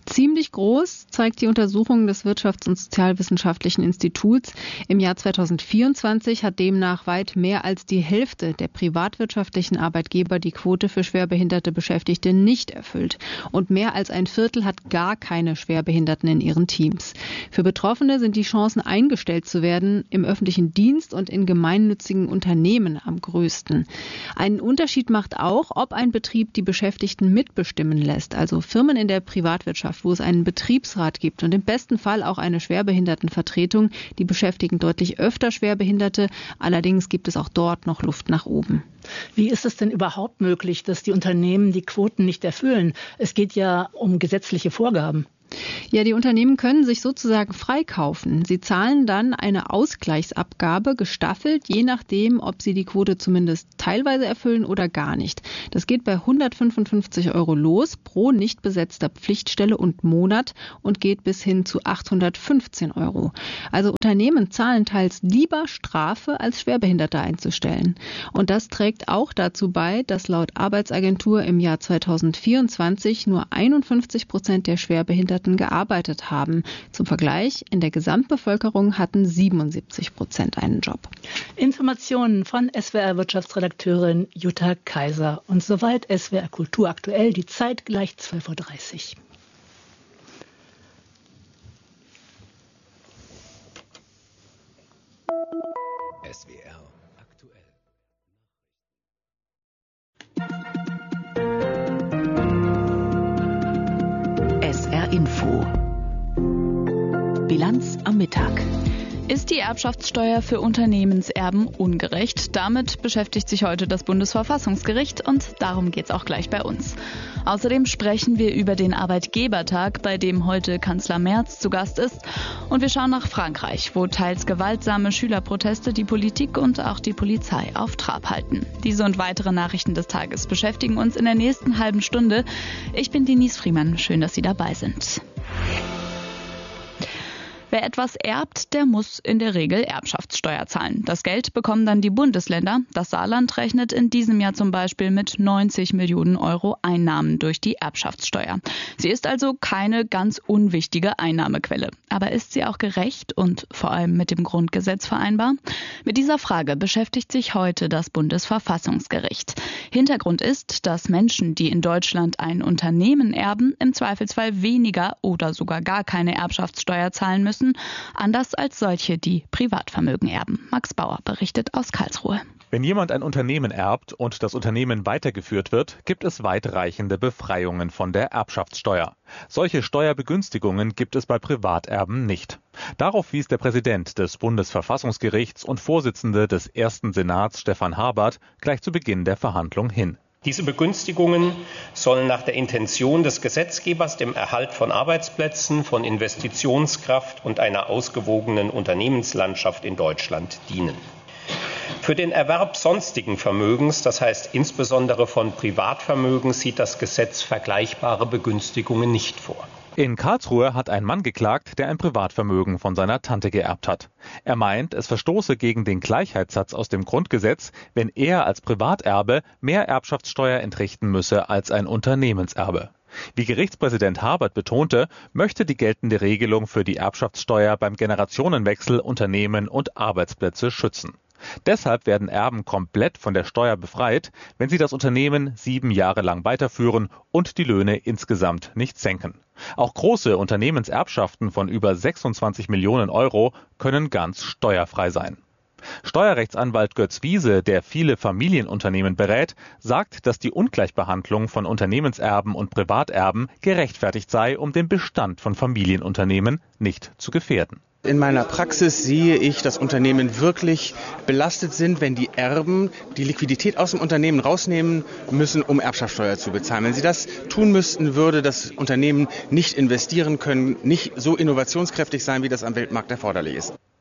Ziemlich groß, zeigt die Untersuchung des Wirtschafts- und Sozialwissenschaftlichen Instituts. Im Jahr 2024 hat demnach weit mehr als die Hälfte der privatwirtschaftlichen Arbeitgeber die Quote für schwerbehinderte Beschäftigte nicht erfüllt. Und mehr als ein Viertel hat gar keine Schwerbehinderten in ihren Teams. Für Betroffene sind die Chancen, eingestellt zu werden, im öffentlichen Dienst und in gemeinnützigen Unternehmen am größten. Einen Unterschied macht auch, ob ein Betrieb die Beschäftigten mitbestimmen lässt, also Firmen in der Privatwirtschaft, wo es einen Betriebsrat gibt und im besten Fall auch eine Schwerbehindertenvertretung. Die beschäftigen deutlich öfter Schwerbehinderte. Allerdings gibt es auch dort noch Luft nach oben. Wie ist es denn überhaupt möglich, dass die Unternehmen die Quoten nicht erfüllen? Es geht ja um gesetzliche Vorgaben. Ja, die Unternehmen können sich sozusagen freikaufen. Sie zahlen dann eine Ausgleichsabgabe, gestaffelt, je nachdem, ob sie die Quote zumindest teilweise erfüllen oder gar nicht. Das geht bei 155 € los pro nicht besetzter Pflichtstelle und Monat und geht bis hin zu 815 €. Also Unternehmen zahlen teils lieber Strafe, als Schwerbehinderte einzustellen. Und das trägt auch dazu bei, dass laut Arbeitsagentur im Jahr 2024 nur 51% der Schwerbehinderten gearbeitet haben. Zum Vergleich, in der Gesamtbevölkerung hatten 77% einen Job. Informationen von SWR-Wirtschaftsredakteurin Jutta Kaiser. Und soweit SWR Kultur aktuell, die Zeit gleich 12:30 Uhr. SWR aktuell. SR Info. Bilanz am Mittag. Ist die Erbschaftssteuer für Unternehmenserben ungerecht? Damit beschäftigt sich heute das Bundesverfassungsgericht und darum geht es auch gleich bei uns. Außerdem sprechen wir über den Arbeitgebertag, bei dem heute Kanzler Merz zu Gast ist. Und wir schauen nach Frankreich, wo teils gewaltsame Schülerproteste die Politik und auch die Polizei auf Trab halten. Diese und weitere Nachrichten des Tages beschäftigen uns in der nächsten halben Stunde. Ich bin Denise Friemann. Schön, dass Sie dabei sind. Wer etwas erbt, der muss in der Regel Erbschaftssteuer zahlen. Das Geld bekommen dann die Bundesländer. Das Saarland rechnet in diesem Jahr zum Beispiel mit 90 Millionen € Einnahmen durch die Erbschaftssteuer. Sie ist also keine ganz unwichtige Einnahmequelle. Aber ist sie auch gerecht und vor allem mit dem Grundgesetz vereinbar? Mit dieser Frage beschäftigt sich heute das Bundesverfassungsgericht. Hintergrund ist, dass Menschen, die in Deutschland ein Unternehmen erben, im Zweifelsfall weniger oder sogar gar keine Erbschaftssteuer zahlen müssen, anders als solche, die Privatvermögen erben. Max Bauer berichtet aus Karlsruhe. Wenn jemand ein Unternehmen erbt und das Unternehmen weitergeführt wird, gibt es weitreichende Befreiungen von der Erbschaftssteuer. Solche Steuerbegünstigungen gibt es bei Privaterben nicht. Darauf wies der Präsident des Bundesverfassungsgerichts und Vorsitzende des ersten Senats, Stefan Habert, gleich zu Beginn der Verhandlung hin. Diese Begünstigungen sollen nach der Intention des Gesetzgebers dem Erhalt von Arbeitsplätzen, von Investitionskraft und einer ausgewogenen Unternehmenslandschaft in Deutschland dienen. Für den Erwerb sonstigen Vermögens, das heißt insbesondere von Privatvermögen, sieht das Gesetz vergleichbare Begünstigungen nicht vor. In Karlsruhe hat ein Mann geklagt, der ein Privatvermögen von seiner Tante geerbt hat. Er meint, es verstoße gegen den Gleichheitssatz aus dem Grundgesetz, wenn er als Privaterbe mehr Erbschaftssteuer entrichten müsse als ein Unternehmenserbe. Wie Gerichtspräsident Habert betonte, möchte die geltende Regelung für die Erbschaftssteuer beim Generationenwechsel Unternehmen und Arbeitsplätze schützen. Deshalb werden Erben komplett von der Steuer befreit, wenn sie das Unternehmen 7 Jahre lang weiterführen und die Löhne insgesamt nicht senken. Auch große Unternehmenserbschaften von über 26 Millionen € können ganz steuerfrei sein. Steuerrechtsanwalt Götz Wiese, der viele Familienunternehmen berät, sagt, dass die Ungleichbehandlung von Unternehmenserben und Privaterben gerechtfertigt sei, um den Bestand von Familienunternehmen nicht zu gefährden. In meiner Praxis sehe ich, dass Unternehmen wirklich belastet sind, wenn die Erben die Liquidität aus dem Unternehmen rausnehmen müssen, um Erbschaftssteuer zu bezahlen. Wenn sie das tun müssten, würde das Unternehmen nicht investieren können, nicht so innovationskräftig sein, wie das am Weltmarkt erforderlich ist.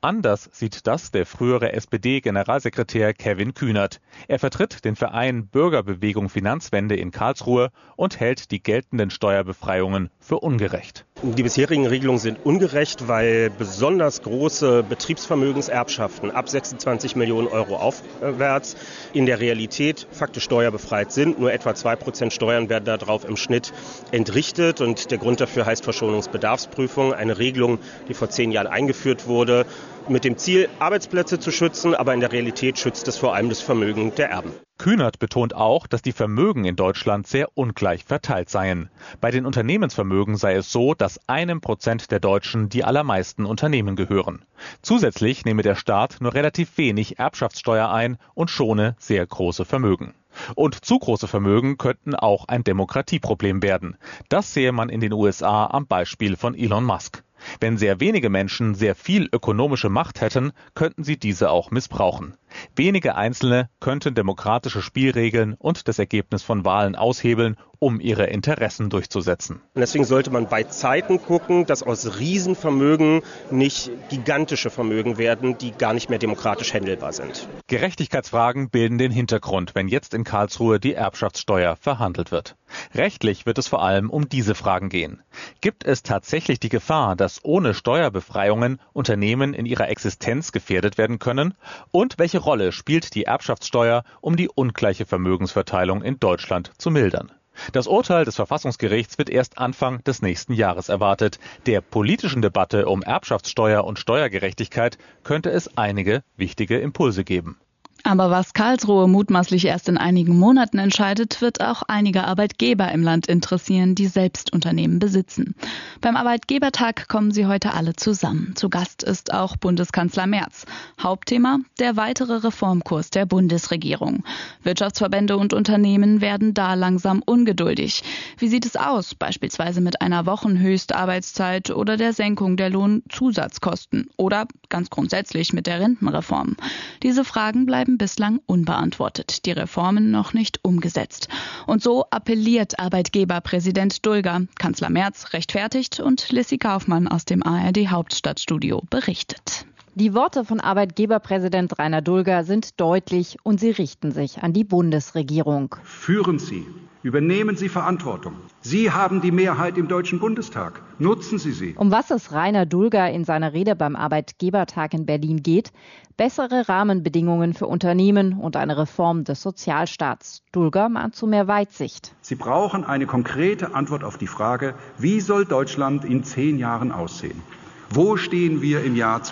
Anders sieht das der frühere SPD-Generalsekretär Kevin Kühnert. Er vertritt den Verein Bürgerbewegung Finanzwende in Karlsruhe und hält die geltenden Steuerbefreiungen für ungerecht. Die bisherigen Regelungen sind ungerecht, weil besonders große Betriebsvermögenserbschaften ab 26 Millionen Euro aufwärts in der Realität faktisch steuerbefreit sind. Nur etwa 2% Steuern werden darauf im Schnitt entrichtet. Und der Grund dafür heißt Verschonungsbedarfsprüfung, eine Regelung, die vor 10 Jahren eingeführt wurde, mit dem Ziel, Arbeitsplätze zu schützen, aber in der Realität schützt es vor allem das Vermögen der Erben. Kühnert betont auch, dass die Vermögen in Deutschland sehr ungleich verteilt seien. Bei den Unternehmensvermögen sei es so, dass 1% der Deutschen die allermeisten Unternehmen gehören. Zusätzlich nehme der Staat nur relativ wenig Erbschaftssteuer ein und schone sehr große Vermögen. Und zu große Vermögen könnten auch ein Demokratieproblem werden. Das sehe man in den USA am Beispiel von Elon Musk. Wenn sehr wenige Menschen sehr viel ökonomische Macht hätten, könnten sie diese auch missbrauchen. Wenige Einzelne könnten demokratische Spielregeln und das Ergebnis von Wahlen aushebeln, um ihre Interessen durchzusetzen. Und deswegen sollte man bei Zeiten gucken, dass aus Riesenvermögen nicht gigantische Vermögen werden, die gar nicht mehr demokratisch handelbar sind. Gerechtigkeitsfragen bilden den Hintergrund, wenn jetzt in Karlsruhe die Erbschaftssteuer verhandelt wird. Rechtlich wird es vor allem um diese Fragen gehen. Gibt es tatsächlich die Gefahr, dass ohne Steuerbefreiungen Unternehmen in ihrer Existenz gefährdet werden können? Und welche Rolle spielt die Erbschaftssteuer, um die ungleiche Vermögensverteilung in Deutschland zu mildern? Das Urteil des Verfassungsgerichts wird erst Anfang des nächsten Jahres erwartet. Der politischen Debatte um Erbschaftssteuer und Steuergerechtigkeit könnte es einige wichtige Impulse geben. Aber was Karlsruhe mutmaßlich erst in einigen Monaten entscheidet, wird auch einige Arbeitgeber im Land interessieren, die selbst Unternehmen besitzen. Beim Arbeitgebertag kommen sie heute alle zusammen. Zu Gast ist auch Bundeskanzler Merz. Hauptthema: der weitere Reformkurs der Bundesregierung. Wirtschaftsverbände und Unternehmen werden da langsam ungeduldig. Wie sieht es aus, beispielsweise mit einer Wochenhöchstarbeitszeit oder der Senkung der Lohnzusatzkosten oder ganz grundsätzlich mit der Rentenreform? Diese Fragen bleiben bislang unbeantwortet, die Reformen noch nicht umgesetzt. Und so appelliert Arbeitgeberpräsident Dulger. Kanzler Merz rechtfertigt und Lissy Kaufmann aus dem ARD Hauptstadtstudio berichtet. Die Worte von Arbeitgeberpräsident Rainer Dulger sind deutlich und sie richten sich an die Bundesregierung. Führen Sie, übernehmen Sie Verantwortung. Sie haben die Mehrheit im Deutschen Bundestag. Nutzen Sie sie. Um was es Rainer Dulger in seiner Rede beim Arbeitgebertag in Berlin geht: bessere Rahmenbedingungen für Unternehmen und eine Reform des Sozialstaats. Dulger mahnt zu mehr Weitsicht. Sie brauchen eine konkrete Antwort auf die Frage, wie soll Deutschland in 10 Jahren aussehen? Wo stehen wir im Jahr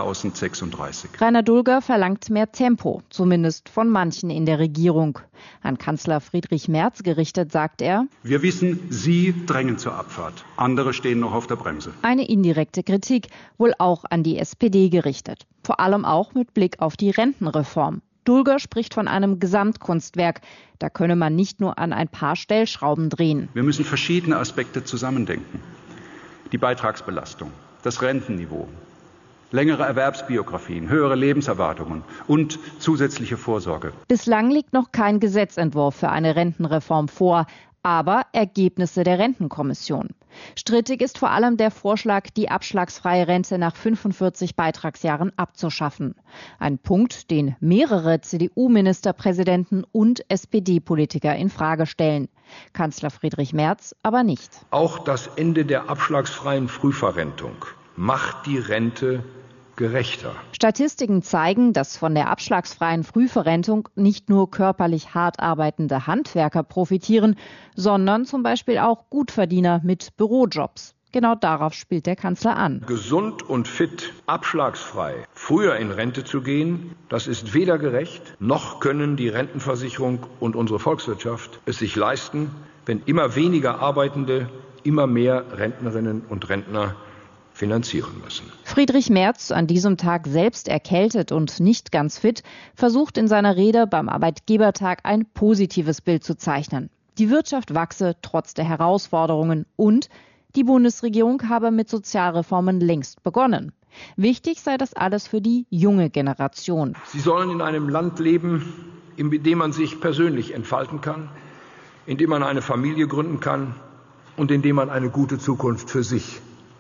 2036? Rainer Dulger verlangt mehr Tempo, zumindest von manchen in der Regierung. An Kanzler Friedrich Merz gerichtet sagt er: Wir wissen, Sie drängen zur Abfahrt. Andere stehen noch auf der Bremse. Eine indirekte Kritik, wohl auch an die SPD gerichtet. Vor allem auch mit Blick auf die Rentenreform. Dulger spricht von einem Gesamtkunstwerk. Da könne man nicht nur an ein paar Stellschrauben drehen. Wir müssen verschiedene Aspekte zusammendenken. Die Beitragsbelastung, das Rentenniveau, längere Erwerbsbiografien, höhere Lebenserwartungen und zusätzliche Vorsorge. Bislang liegt noch kein Gesetzentwurf für eine Rentenreform vor, aber Ergebnisse der Rentenkommission. Strittig ist vor allem der Vorschlag, die abschlagsfreie Rente nach 45 Beitragsjahren abzuschaffen. Ein Punkt, den mehrere CDU-Ministerpräsidenten und SPD-Politiker in Frage stellen. Kanzler Friedrich Merz aber nicht. Auch das Ende der abschlagsfreien Frühverrentung macht die Rente gerechter. Statistiken zeigen, dass von der abschlagsfreien Frühverrentung nicht nur körperlich hart arbeitende Handwerker profitieren, sondern zum Beispiel auch Gutverdiener mit Bürojobs. Genau darauf spielt der Kanzler an. Gesund und fit, abschlagsfrei, früher in Rente zu gehen, das ist weder gerecht, noch können die Rentenversicherung und unsere Volkswirtschaft es sich leisten, wenn immer weniger Arbeitende immer mehr Rentnerinnen und Rentner finanzieren müssen. Friedrich Merz, an diesem Tag selbst erkältet und nicht ganz fit, versucht in seiner Rede beim Arbeitgebertag ein positives Bild zu zeichnen. Die Wirtschaft wachse trotz der Herausforderungen und die Bundesregierung habe mit Sozialreformen längst begonnen. Wichtig sei das alles für die junge Generation. Sie sollen in einem Land leben, in dem man sich persönlich entfalten kann, in dem man eine Familie gründen kann und in dem man eine gute Zukunft für sich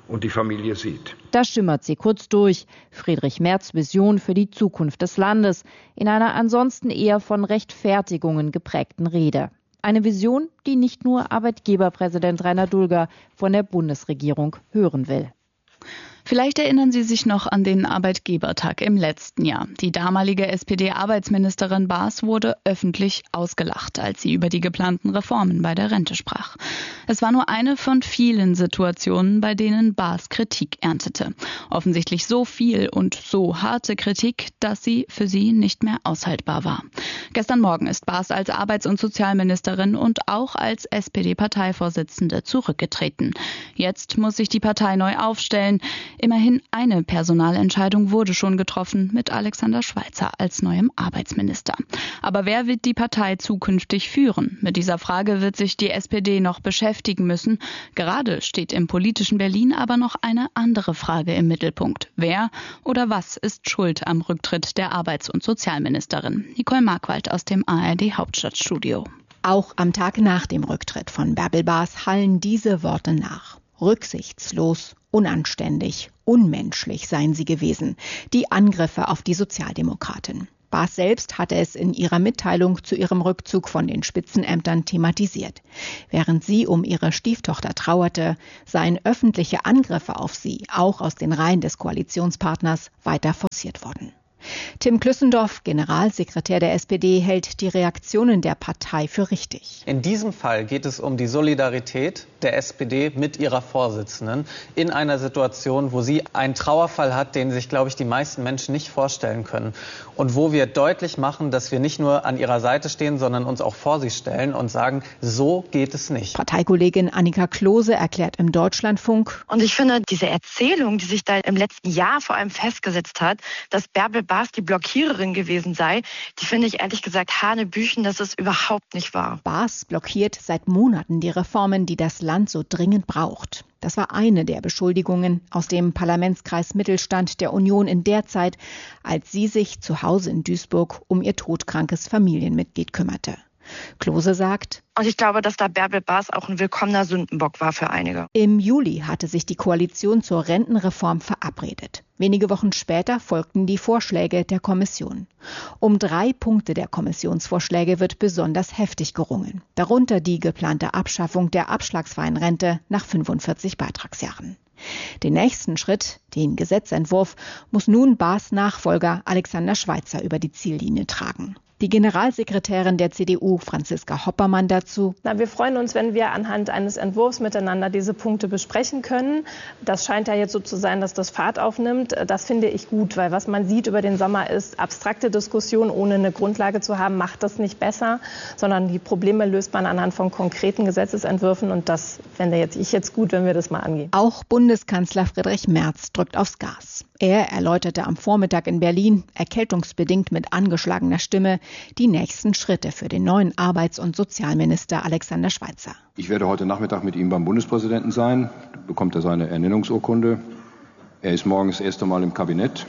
und die Familie sieht. Da schimmert sie kurz durch. Friedrich Merz' Vision für die Zukunft des Landes in einer ansonsten eher von Rechtfertigungen geprägten Rede. Eine Vision, die nicht nur Arbeitgeberpräsident Rainer Dulger von der Bundesregierung hören will. Vielleicht erinnern Sie sich noch an den Arbeitgebertag im letzten Jahr. Die damalige SPD-Arbeitsministerin Baas wurde öffentlich ausgelacht, als sie über die geplanten Reformen bei der Rente sprach. Es war nur eine von vielen Situationen, bei denen Baas Kritik erntete. Offensichtlich so viel und so harte Kritik, dass sie für sie nicht mehr aushaltbar war. Gestern Morgen ist Baas als Arbeits- und Sozialministerin und auch als SPD-Parteivorsitzende zurückgetreten. Jetzt muss sich die Partei neu aufstellen. Immerhin eine Personalentscheidung wurde schon getroffen mit Alexander Schweitzer als neuem Arbeitsminister. Aber wer wird die Partei zukünftig führen? Mit dieser Frage wird sich die SPD noch beschäftigen müssen. Gerade steht im politischen Berlin aber noch eine andere Frage im Mittelpunkt. Wer oder was ist schuld am Rücktritt der Arbeits- und Sozialministerin? Nicole Markwald aus dem ARD Hauptstadtstudio. Auch am Tag nach dem Rücktritt von Bärbel Baas hallen diese Worte nach. Rücksichtslos, unanständig, unmenschlich seien sie gewesen. Die Angriffe auf die Sozialdemokratin. Baas selbst hatte es in ihrer Mitteilung zu ihrem Rückzug von den Spitzenämtern thematisiert. Während sie um ihre Stieftochter trauerte, seien öffentliche Angriffe auf sie, auch aus den Reihen des Koalitionspartners, weiter forciert worden. Tim Klüssendorf, Generalsekretär der SPD, hält die Reaktionen der Partei für richtig. In diesem Fall geht es um die Solidarität der SPD mit ihrer Vorsitzenden in einer Situation, wo sie einen Trauerfall hat, den sich, glaube ich, die meisten Menschen nicht vorstellen können. Und wo wir deutlich machen, dass wir nicht nur an ihrer Seite stehen, sondern uns auch vor sie stellen und sagen, so geht es nicht. Parteikollegin Annika Klose erklärt im Deutschlandfunk. Und ich finde, diese Erzählung, die sich da im letzten Jahr vor allem festgesetzt hat, dass Bärbel Baas die Blockiererin gewesen sei, die finde ich ehrlich gesagt hanebüchen, das ist überhaupt nicht wahr. Baas blockiert seit Monaten die Reformen, die das Land so dringend braucht. Das war eine der Beschuldigungen aus dem Parlamentskreis Mittelstand der Union in der Zeit, als sie sich zu Hause in Duisburg um ihr todkrankes Familienmitglied kümmerte. Klose sagt, und ich glaube, dass da Bärbel Baas auch ein willkommener Sündenbock war für einige. Im Juli hatte sich die Koalition zur Rentenreform verabredet. Wenige Wochen später folgten die Vorschläge der Kommission. Um 3 Punkte der Kommissionsvorschläge wird besonders heftig gerungen. Darunter die geplante Abschaffung der abschlagsfreien Rente nach 45 Beitragsjahren. Den nächsten Schritt, den Gesetzentwurf, muss nun Baas Nachfolger Alexander Schweitzer über die Ziellinie tragen. Die Generalsekretärin der CDU, Franziska Hoppermann, dazu. Wir freuen uns, wenn wir anhand eines Entwurfs miteinander diese Punkte besprechen können. Das scheint ja jetzt so zu sein, dass das Fahrt aufnimmt. Das finde ich gut, weil was man sieht über den Sommer ist, abstrakte Diskussion ohne eine Grundlage zu haben, macht das nicht besser, sondern die Probleme löst man anhand von konkreten Gesetzesentwürfen. Und das fände ich jetzt gut, wenn wir das mal angehen. Auch Bundeskanzler Friedrich Merz drückt aufs Gas. Er erläuterte am Vormittag in Berlin, erkältungsbedingt mit angeschlagener Stimme, die nächsten Schritte für den neuen Arbeits- und Sozialminister Alexander Schweitzer. Ich werde heute Nachmittag mit ihm beim Bundespräsidenten sein. Da bekommt er seine Ernennungsurkunde. Er ist morgen das erste Mal im Kabinett.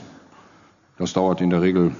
Das dauert in der Regel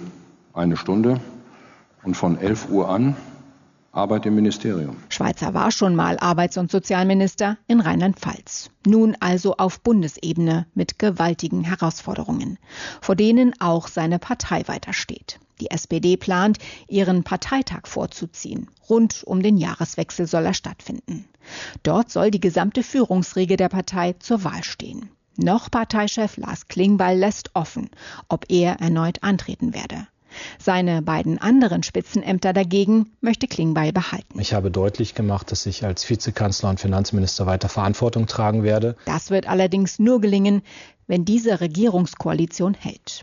1 Stunde. Und von 11 Uhr an Arbeit im Ministerium. Schweitzer war schon mal Arbeits- und Sozialminister in Rheinland-Pfalz. Nun also auf Bundesebene mit gewaltigen Herausforderungen, vor denen auch seine Partei weitersteht. Die SPD plant, ihren Parteitag vorzuziehen. Rund um den Jahreswechsel soll er stattfinden. Dort soll die gesamte Führungsriege der Partei zur Wahl stehen. Noch Parteichef Lars Klingbeil lässt offen, ob er erneut antreten werde. Seine beiden anderen Spitzenämter dagegen möchte Klingbeil behalten. Ich habe deutlich gemacht, dass ich als Vizekanzler und Finanzminister weiter Verantwortung tragen werde. Das wird allerdings nur gelingen, wenn diese Regierungskoalition hält.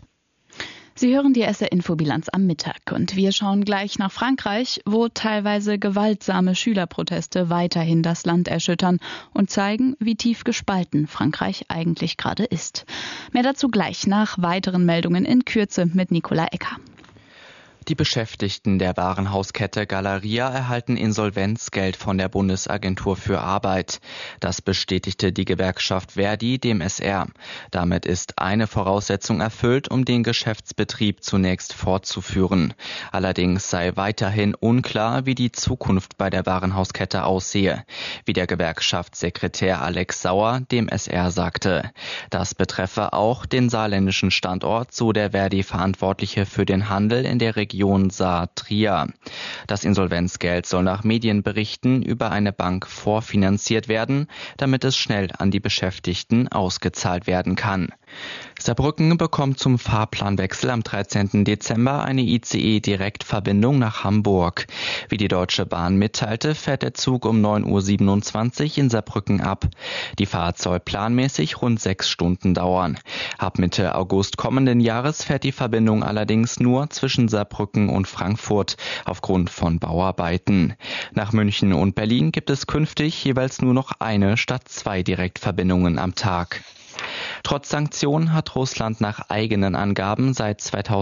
Sie hören die SR-Info-Bilanz am Mittag und wir schauen gleich nach Frankreich, wo teilweise gewaltsame Schülerproteste weiterhin das Land erschüttern und zeigen, wie tief gespalten Frankreich eigentlich gerade ist. Mehr dazu gleich nach weiteren Meldungen in Kürze mit Nicola Ecker. Die Beschäftigten der Warenhauskette Galeria erhalten Insolvenzgeld von der Bundesagentur für Arbeit. Das bestätigte die Gewerkschaft Verdi dem SR. Damit ist eine Voraussetzung erfüllt, um den Geschäftsbetrieb zunächst fortzuführen. Allerdings sei weiterhin unklar, wie die Zukunft bei der Warenhauskette aussehe, wie der Gewerkschaftssekretär Alex Sauer dem SR sagte. Das betreffe auch den saarländischen Standort, so der Verdi-Verantwortliche für den Handel in der Region Saar-Trier. Das Insolvenzgeld soll nach Medienberichten über eine Bank vorfinanziert werden, damit es schnell an die Beschäftigten ausgezahlt werden kann. Saarbrücken bekommt zum Fahrplanwechsel am 13. Dezember eine ICE-Direktverbindung nach Hamburg. Wie die Deutsche Bahn mitteilte, fährt der Zug um 9.27 Uhr in Saarbrücken ab. Die Fahrt soll planmäßig rund 6 Stunden dauern. Ab Mitte August kommenden Jahres fährt die Verbindung allerdings nur zwischen Saarbrücken und Frankfurt aufgrund von Bauarbeiten. Nach München und Berlin gibt es künftig jeweils nur noch eine statt 2 Direktverbindungen am Tag. Trotz Sanktionen hat Russland nach eigenen Angaben seit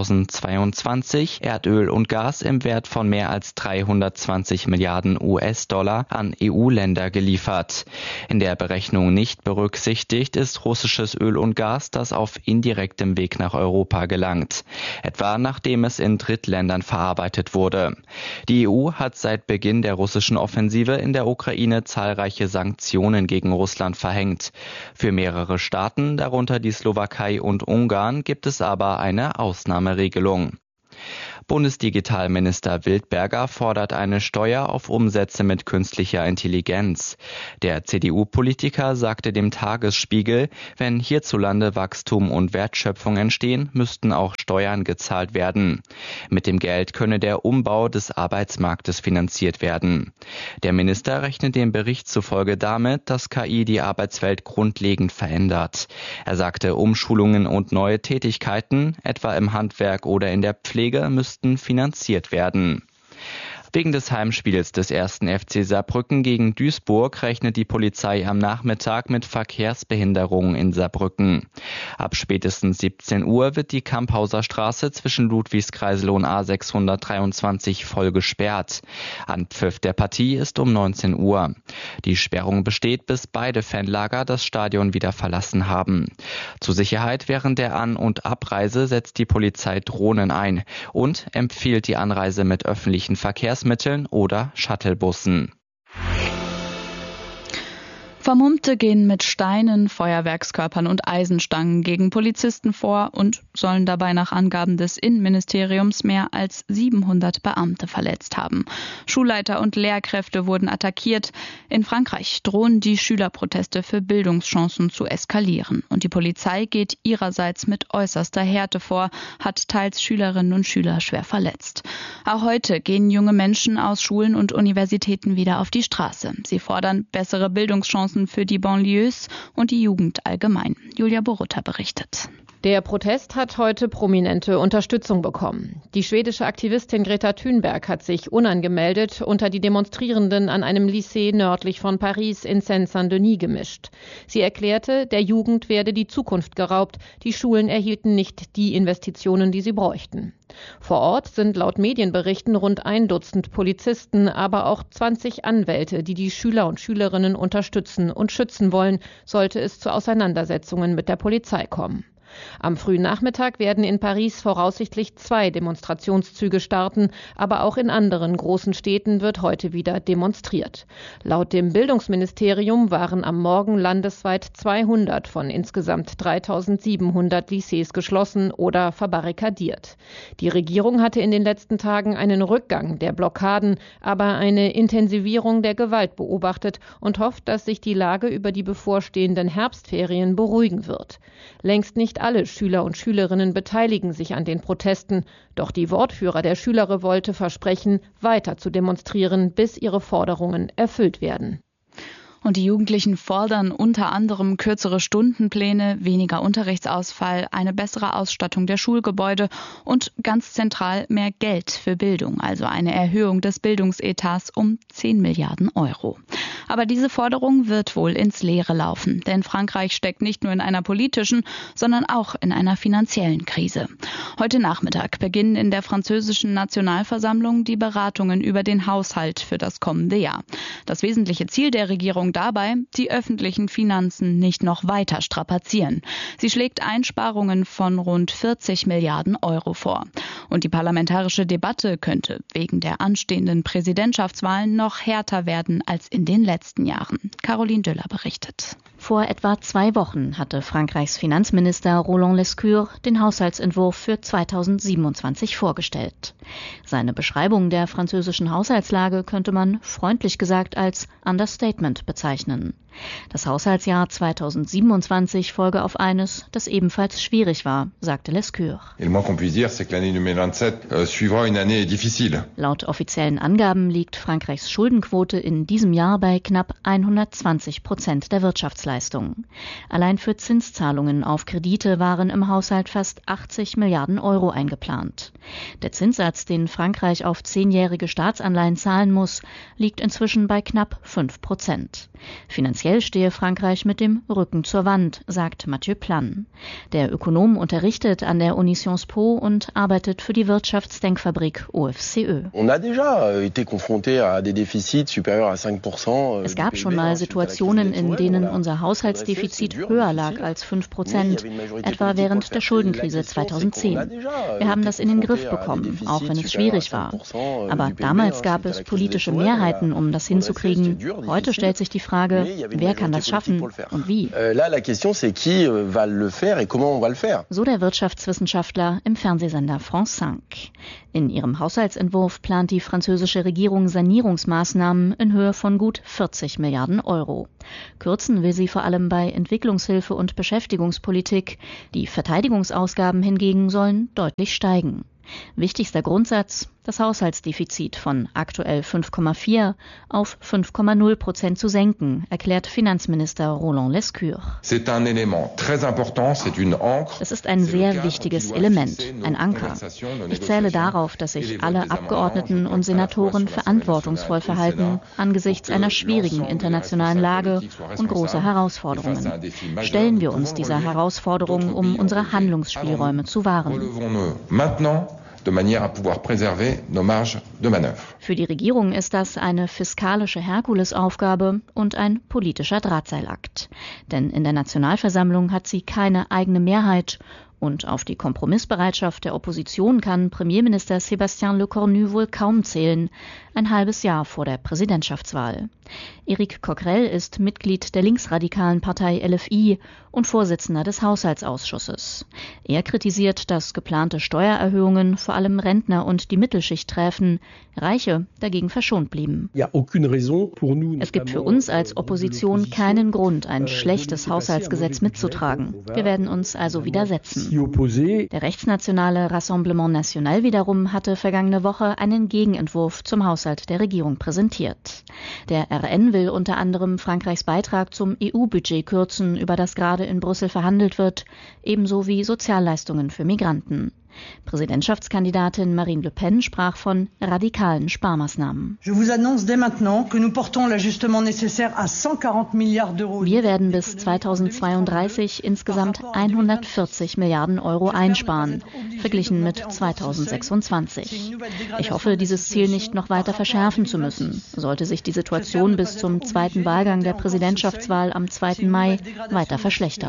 2022 Erdöl und Gas im Wert von mehr als 320 Milliarden US-Dollar an EU-Länder geliefert. In der Berechnung nicht berücksichtigt ist russisches Öl und Gas, das auf indirektem Weg nach Europa gelangt, etwa nachdem es in Drittländern verarbeitet wurde. Die EU hat seit Beginn der russischen Offensive in der Ukraine zahlreiche Sanktionen gegen Russland verhängt. Für mehrere Staaten, darunter die Slowakei und Ungarn, gibt es aber eine Ausnahmeregelung. Bundesdigitalminister Wildberger fordert eine Steuer auf Umsätze mit künstlicher Intelligenz. Der CDU-Politiker sagte dem Tagesspiegel, wenn hierzulande Wachstum und Wertschöpfung entstehen, müssten auch Steuern gezahlt werden. Mit dem Geld könne der Umbau des Arbeitsmarktes finanziert werden. Der Minister rechnet dem Bericht zufolge damit, dass KI die Arbeitswelt grundlegend verändert. Er sagte, Umschulungen und neue Tätigkeiten, etwa im Handwerk oder in der Pflege, müssten finanziert werden. Wegen des Heimspiels des 1. FC Saarbrücken gegen Duisburg rechnet die Polizei am Nachmittag mit Verkehrsbehinderungen in Saarbrücken. Ab spätestens 17 Uhr wird die Kamphauser Straße zwischen Ludwigskreisel und A623 voll gesperrt. Anpfiff der Partie ist um 19 Uhr. Die Sperrung besteht, bis beide Fanlager das Stadion wieder verlassen haben. Zur Sicherheit während der An- und Abreise setzt die Polizei Drohnen ein und empfiehlt die Anreise mit öffentlichen Verkehrsmitteln oder Shuttlebussen. Vermummte gehen mit Steinen, Feuerwerkskörpern und Eisenstangen gegen Polizisten vor und sollen dabei nach Angaben des Innenministeriums mehr als 700 Beamte verletzt haben. Schulleiter und Lehrkräfte wurden attackiert. In Frankreich drohen die Schülerproteste für Bildungschancen zu eskalieren. Und die Polizei geht ihrerseits mit äußerster Härte vor, hat teils Schülerinnen und Schüler schwer verletzt. Auch heute gehen junge Menschen aus Schulen und Universitäten wieder auf die Straße. Sie fordern bessere Bildungschancen für die Banlieues und die Jugend allgemein. Julia Borutta berichtet. Der Protest hat heute prominente Unterstützung bekommen. Die schwedische Aktivistin Greta Thunberg hat sich unangemeldet unter die Demonstrierenden an einem Lycée nördlich von Paris in Seine-Saint-Denis gemischt. Sie erklärte, der Jugend werde die Zukunft geraubt, die Schulen erhielten nicht die Investitionen, die sie bräuchten. Vor Ort sind laut Medienberichten rund 1 Dutzend Polizisten, aber auch 20 Anwälte, die die Schüler und Schülerinnen unterstützen und schützen wollen, sollte es zu Auseinandersetzungen mit der Polizei kommen. Am frühen Nachmittag werden in Paris voraussichtlich 2 Demonstrationszüge starten, aber auch in anderen großen Städten wird heute wieder demonstriert. Laut dem Bildungsministerium waren am Morgen landesweit 200 von insgesamt 3.700 Lycées geschlossen oder verbarrikadiert. Die Regierung hatte in den letzten Tagen einen Rückgang der Blockaden, aber eine Intensivierung der Gewalt beobachtet und hofft, dass sich die Lage über die bevorstehenden Herbstferien beruhigen wird. Längst nicht alle Schüler und Schülerinnen beteiligen sich an den Protesten, doch die Wortführer der Schülerrevolte versprechen, weiter zu demonstrieren, bis ihre Forderungen erfüllt werden. Und die Jugendlichen fordern unter anderem kürzere Stundenpläne, weniger Unterrichtsausfall, eine bessere Ausstattung der Schulgebäude und ganz zentral mehr Geld für Bildung, also eine Erhöhung des Bildungsetats um 10 Milliarden Euro. Aber diese Forderung wird wohl ins Leere laufen, denn Frankreich steckt nicht nur in einer politischen, sondern auch in einer finanziellen Krise. Heute Nachmittag beginnen in der französischen Nationalversammlung die Beratungen über den Haushalt für das kommende Jahr. Das wesentliche Ziel der Regierung dabei, die öffentlichen Finanzen nicht noch weiter strapazieren. Sie schlägt Einsparungen von rund 40 Milliarden Euro vor. Und die parlamentarische Debatte könnte wegen der anstehenden Präsidentschaftswahlen noch härter werden als in den letzten Jahren. Caroline Döller berichtet. Vor etwa 2 Wochen hatte Frankreichs Finanzminister Roland Lescure den Haushaltsentwurf für 2027 vorgestellt. Seine Beschreibung der französischen Haushaltslage könnte man freundlich gesagt als Understatement bezeichnen. Das Haushaltsjahr 2027 folge auf eines, das ebenfalls schwierig war, sagte Lescure. Laut offiziellen Angaben liegt Frankreichs Schuldenquote in diesem Jahr bei knapp 120% der Wirtschaftsleistung. Allein für Zinszahlungen auf Kredite waren im Haushalt fast 80 Milliarden Euro eingeplant. Der Zinssatz, den Frankreich auf 10-jährige Staatsanleihen zahlen muss, liegt inzwischen bei knapp 5%. Finanziell stehe Frankreich mit dem Rücken zur Wand, sagt Mathieu Plan. Der Ökonom unterrichtet an der Uni Sciences Po und arbeitet für die Wirtschaftsdenkfabrik OFCE. Es gab schon mal Situationen, in denen unser Haushaltsdefizit höher lag als 5%, etwa während der Schuldenkrise 2010. Wir haben das in den Griff bekommen, auch wenn es schwierig war. Aber damals gab es politische Mehrheiten, um das hinzukriegen. Heute stellt sich die Frage, wer kann das schaffen und wie? So der Wirtschaftswissenschaftler im Fernsehsender France 5. In ihrem Haushaltsentwurf plant die französische Regierung Sanierungsmaßnahmen in Höhe von gut 40 Milliarden Euro. Kürzen will sie vor allem bei Entwicklungshilfe und Beschäftigungspolitik. Die Verteidigungsausgaben hingegen sollen deutlich steigen. Wichtigster Grundsatz, das Haushaltsdefizit von aktuell 5,4 auf 5,0% zu senken, erklärt Finanzminister Roland Lescure. Es ist ein sehr wichtiges Element, ein Anker. Ich zähle darauf, dass sich alle Abgeordneten und Senatoren verantwortungsvoll verhalten angesichts einer schwierigen internationalen Lage und großer Herausforderungen. Stellen wir uns dieser Herausforderung, um unsere Handlungsspielräume zu wahren. Für die Regierung ist das eine fiskalische Herkulesaufgabe und ein politischer Drahtseilakt. Denn in der Nationalversammlung hat sie keine eigene Mehrheit. Und auf die Kompromissbereitschaft der Opposition kann Premierminister Sébastien Lecornu wohl kaum zählen, ein halbes Jahr vor der Präsidentschaftswahl. Éric Coquerel ist Mitglied der linksradikalen Partei LFI und Vorsitzender des Haushaltsausschusses. Er kritisiert, dass geplante Steuererhöhungen vor allem Rentner und die Mittelschicht treffen, Reiche dagegen verschont blieben. Es gibt für uns als Opposition keinen Grund, ein schlechtes Haushaltsgesetz mitzutragen. Wir werden uns also widersetzen. Der rechtsnationale Rassemblement National wiederum hatte vergangene Woche einen Gegenentwurf zum Haushalt der Regierung präsentiert. Der RN will unter anderem Frankreichs Beitrag zum EU-Budget kürzen, über das gerade in Brüssel verhandelt wird, ebenso wie Sozialleistungen für Migranten. Präsidentschaftskandidatin Marine Le Pen sprach von radikalen Sparmaßnahmen. Wir werden bis 2032 insgesamt 140 Milliarden Euro einsparen, verglichen mit 2026. Ich hoffe, dieses Ziel nicht noch weiter verschärfen zu müssen. Sollte sich die Situation bis zum zweiten Wahlgang der Präsidentschaftswahl am 2. Mai weiter verschlechtern.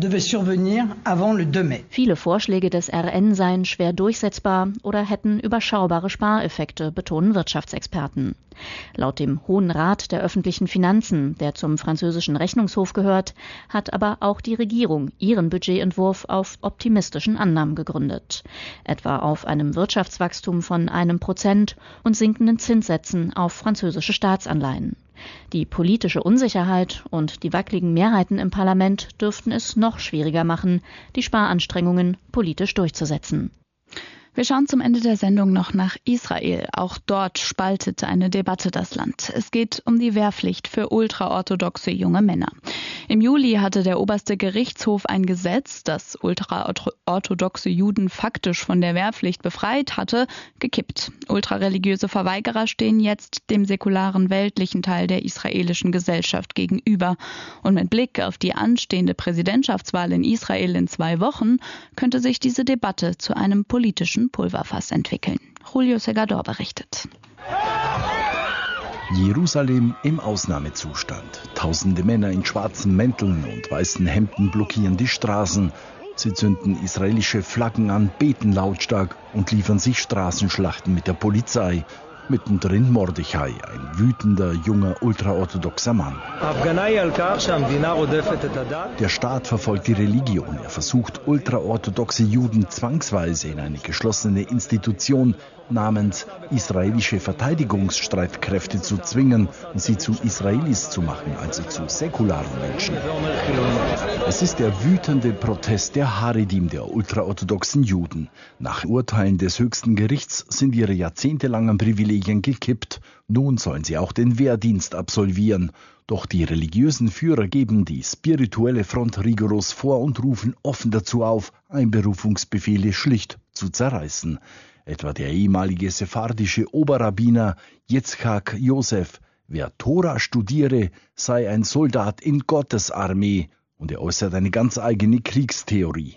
Viele Vorschläge des RN seien schwer durchsetzbar oder hätten überschaubare Spareffekte, betonen Wirtschaftsexperten. Laut dem Hohen Rat der öffentlichen Finanzen, der zum französischen Rechnungshof gehört, hat aber auch die Regierung ihren Budgetentwurf auf optimistischen Annahmen gegründet. Etwa auf einem Wirtschaftswachstum von 1% und sinkenden Zinssätzen auf französische Staatsanleihen. Die politische Unsicherheit und die wackeligen Mehrheiten im Parlament dürften es noch schwieriger machen, die Sparanstrengungen politisch durchzusetzen. Wir schauen zum Ende der Sendung noch nach Israel. Auch dort spaltet eine Debatte das Land. Es geht um die Wehrpflicht für ultraorthodoxe junge Männer. Im Juli hatte der oberste Gerichtshof ein Gesetz, das ultraorthodoxe Juden faktisch von der Wehrpflicht befreit hatte, gekippt. Ultrareligiöse Verweigerer stehen jetzt dem säkularen weltlichen Teil der israelischen Gesellschaft gegenüber. Und mit Blick auf die anstehende Präsidentschaftswahl in Israel in 2 Wochen könnte sich diese Debatte zu einem politischen Pulverfass entwickeln. Julio Segador berichtet. Jerusalem im Ausnahmezustand. Tausende Männer in schwarzen Mänteln und weißen Hemden blockieren die Straßen. Sie zünden israelische Flaggen an, beten lautstark und liefern sich Straßenschlachten mit der Polizei. Mittendrin Mordechai, ein wütender, junger, ultraorthodoxer Mann. Der Staat verfolgt die Religion. Er versucht, ultraorthodoxe Juden zwangsweise in eine geschlossene Institution namens israelische Verteidigungsstreitkräfte zu zwingen und sie zu Israelis zu machen, also zu säkularen Menschen. Es ist der wütende Protest der Haredim, der ultraorthodoxen Juden. Nach Urteilen des höchsten Gerichts sind ihre jahrzehntelangen Privilegien gekippt. Nun sollen sie auch den Wehrdienst absolvieren. Doch die religiösen Führer geben die spirituelle Front rigoros vor und rufen offen dazu auf, Einberufungsbefehle schlicht zu zerreißen. Etwa der ehemalige sephardische Oberrabbiner Yitzchak Yosef. Wer Tora studiere, sei ein Soldat in Gottes Armee. Und er äußert eine ganz eigene Kriegstheorie.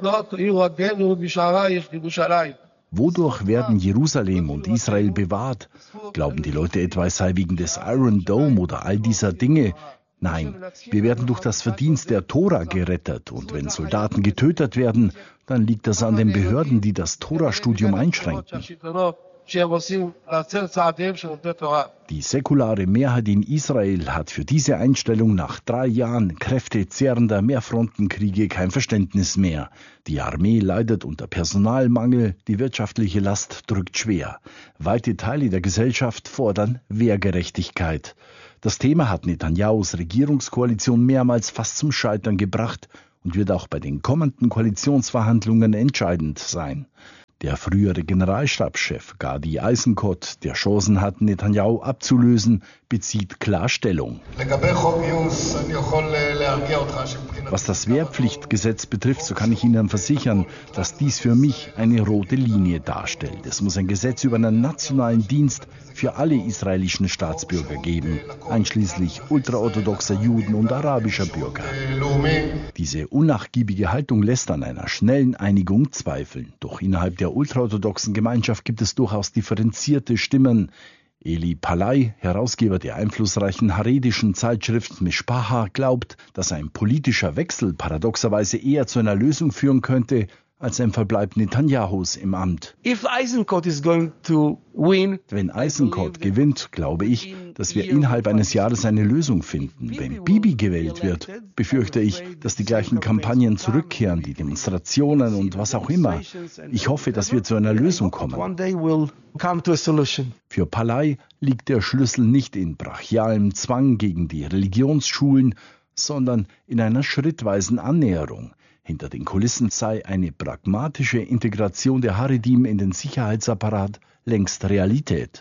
Wodurch werden Jerusalem und Israel bewahrt? Glauben die Leute etwa, es sei wegen des Iron Dome oder all dieser Dinge? Nein, wir werden durch das Verdienst der Tora gerettet. Und wenn Soldaten getötet werden, dann liegt das an den Behörden, die das Tora-Studium einschränken. Die säkulare Mehrheit in Israel hat für diese Einstellung nach 3 Jahren kräftezehrender Mehrfrontenkriege kein Verständnis mehr. Die Armee leidet unter Personalmangel, die wirtschaftliche Last drückt schwer. Weite Teile der Gesellschaft fordern Wehrgerechtigkeit. Das Thema hat Netanyahus Regierungskoalition mehrmals fast zum Scheitern gebracht und wird auch bei den kommenden Koalitionsverhandlungen entscheidend sein. Der frühere Generalstabschef Gadi Eisenkot, der Chancen hat, Netanyahu abzulösen, bezieht klar Stellung. Was das Wehrpflichtgesetz betrifft, so kann ich Ihnen versichern, dass dies für mich eine rote Linie darstellt. Es muss ein Gesetz über einen nationalen Dienst für alle israelischen Staatsbürger geben, einschließlich ultraorthodoxer Juden und arabischer Bürger. Diese unnachgiebige Haltung lässt an einer schnellen Einigung zweifeln. Doch innerhalb der ultraorthodoxen Gemeinschaft gibt es durchaus differenzierte Stimmen. Eli Palai, Herausgeber der einflussreichen haredischen Zeitschrift Mishpacha, glaubt, dass ein politischer Wechsel paradoxerweise eher zu einer Lösung führen könnte, als ein Verbleib Netanyahus im Amt. Wenn Eisenkot gewinnt, glaube ich, dass wir innerhalb eines Jahres eine Lösung finden. Wenn Bibi gewählt wird, befürchte ich, dass die gleichen Kampagnen zurückkehren, die Demonstrationen und was auch immer. Ich hoffe, dass wir zu einer Lösung kommen. Für Palai liegt der Schlüssel nicht in brachialem Zwang gegen die Religionsschulen, sondern in einer schrittweisen Annäherung. Hinter den Kulissen sei eine pragmatische Integration der Haredim in den Sicherheitsapparat längst Realität.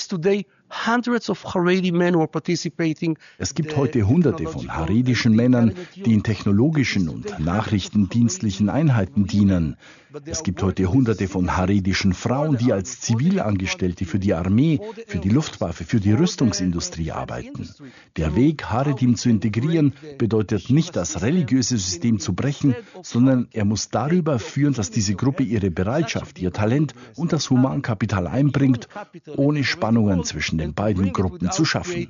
Es gibt heute Hunderte von haredischen Männern, die in technologischen und nachrichtendienstlichen Einheiten dienen. Es gibt heute Hunderte von haredischen Frauen, die als Zivilangestellte für die Armee, für die Luftwaffe, für die Rüstungsindustrie arbeiten. Der Weg, Haredim zu integrieren, bedeutet nicht, das religiöse System zu brechen, sondern er muss darüber führen, dass diese Gruppe ihre Bereitschaft, ihr Talent und das Humankapital einbringt, ohne Spannungen zwischen den beiden Gruppen zu schaffen.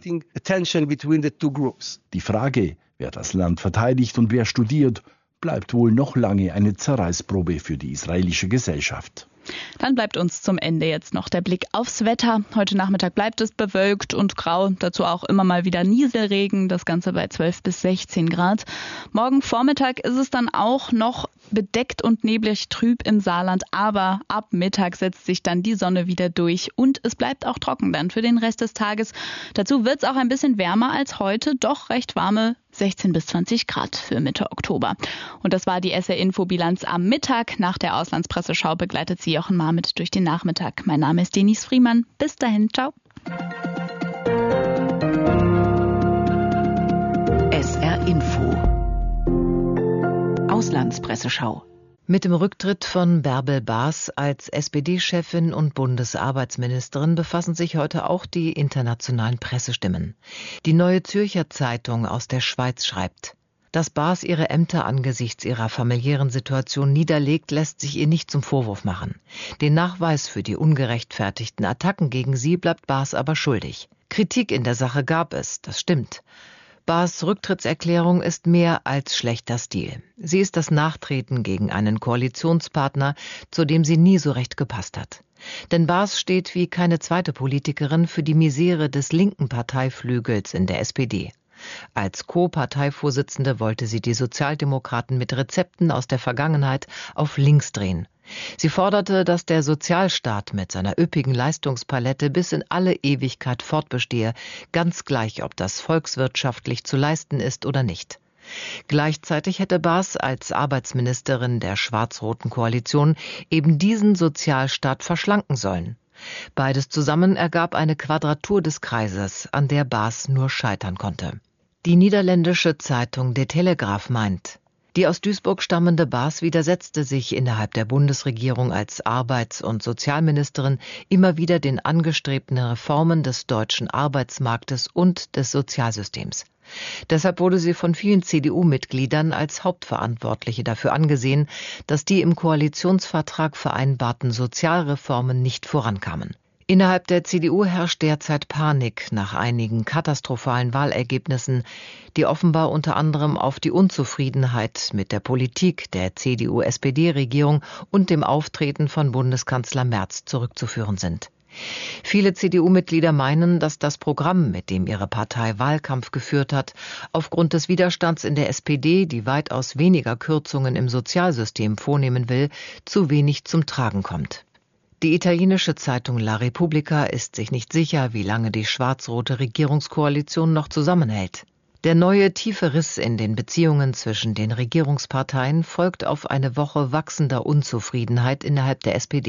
Die Frage, wer das Land verteidigt und wer studiert, bleibt wohl noch lange eine Zerreißprobe für die israelische Gesellschaft. Dann bleibt uns zum Ende jetzt noch der Blick aufs Wetter. Heute Nachmittag bleibt es bewölkt und grau, dazu auch immer mal wieder Nieselregen, das Ganze bei 12 bis 16 Grad. Morgen Vormittag ist es dann auch noch bedeckt und neblig trüb im Saarland, aber ab Mittag setzt sich dann die Sonne wieder durch und es bleibt auch trocken dann für den Rest des Tages. Dazu wird es auch ein bisschen wärmer als heute, doch recht warme 16 bis 20 Grad für Mitte Oktober. Und das war die SR-Info-Bilanz am Mittag. Nach der Auslandspresseschau begleitet sie Jochen Marmit durch den Nachmittag. Mein Name ist Denise Friemann. Bis dahin, ciao. SR Info Auslandspresseschau. Mit dem Rücktritt von Bärbel Baas als SPD-Chefin und Bundesarbeitsministerin befassen sich heute auch die internationalen Pressestimmen. Die Neue Zürcher Zeitung aus der Schweiz schreibt: Dass Baas ihre Ämter angesichts ihrer familiären Situation niederlegt, lässt sich ihr nicht zum Vorwurf machen. Den Nachweis für die ungerechtfertigten Attacken gegen sie bleibt Baas aber schuldig. Kritik in der Sache gab es, das stimmt. Baas' Rücktrittserklärung ist mehr als schlechter Stil. Sie ist das Nachtreten gegen einen Koalitionspartner, zu dem sie nie so recht gepasst hat. Denn Baas steht wie keine zweite Politikerin für die Misere des linken Parteiflügels in der SPD. Als Co-Parteivorsitzende wollte sie die Sozialdemokraten mit Rezepten aus der Vergangenheit auf links drehen. Sie forderte, dass der Sozialstaat mit seiner üppigen Leistungspalette bis in alle Ewigkeit fortbestehe, ganz gleich, ob das volkswirtschaftlich zu leisten ist oder nicht. Gleichzeitig hätte Baas als Arbeitsministerin der schwarz-roten Koalition eben diesen Sozialstaat verschlanken sollen. Beides zusammen ergab eine Quadratur des Kreises, an der Baas nur scheitern konnte. Die niederländische Zeitung De Telegraaf meint: Die aus Duisburg stammende Baas widersetzte sich innerhalb der Bundesregierung als Arbeits- und Sozialministerin immer wieder den angestrebten Reformen des deutschen Arbeitsmarktes und des Sozialsystems. Deshalb wurde sie von vielen CDU-Mitgliedern als Hauptverantwortliche dafür angesehen, dass die im Koalitionsvertrag vereinbarten Sozialreformen nicht vorankamen. Innerhalb der CDU herrscht derzeit Panik nach einigen katastrophalen Wahlergebnissen, die offenbar unter anderem auf die Unzufriedenheit mit der Politik der CDU-SPD-Regierung und dem Auftreten von Bundeskanzler Merz zurückzuführen sind. Viele CDU-Mitglieder meinen, dass das Programm, mit dem ihre Partei Wahlkampf geführt hat, aufgrund des Widerstands in der SPD, die weitaus weniger Kürzungen im Sozialsystem vornehmen will, zu wenig zum Tragen kommt. Die italienische Zeitung La Repubblica ist sich nicht sicher, wie lange die schwarz-rote Regierungskoalition noch zusammenhält. Der neue tiefe Riss in den Beziehungen zwischen den Regierungsparteien folgt auf eine Woche wachsender Unzufriedenheit innerhalb der SPD.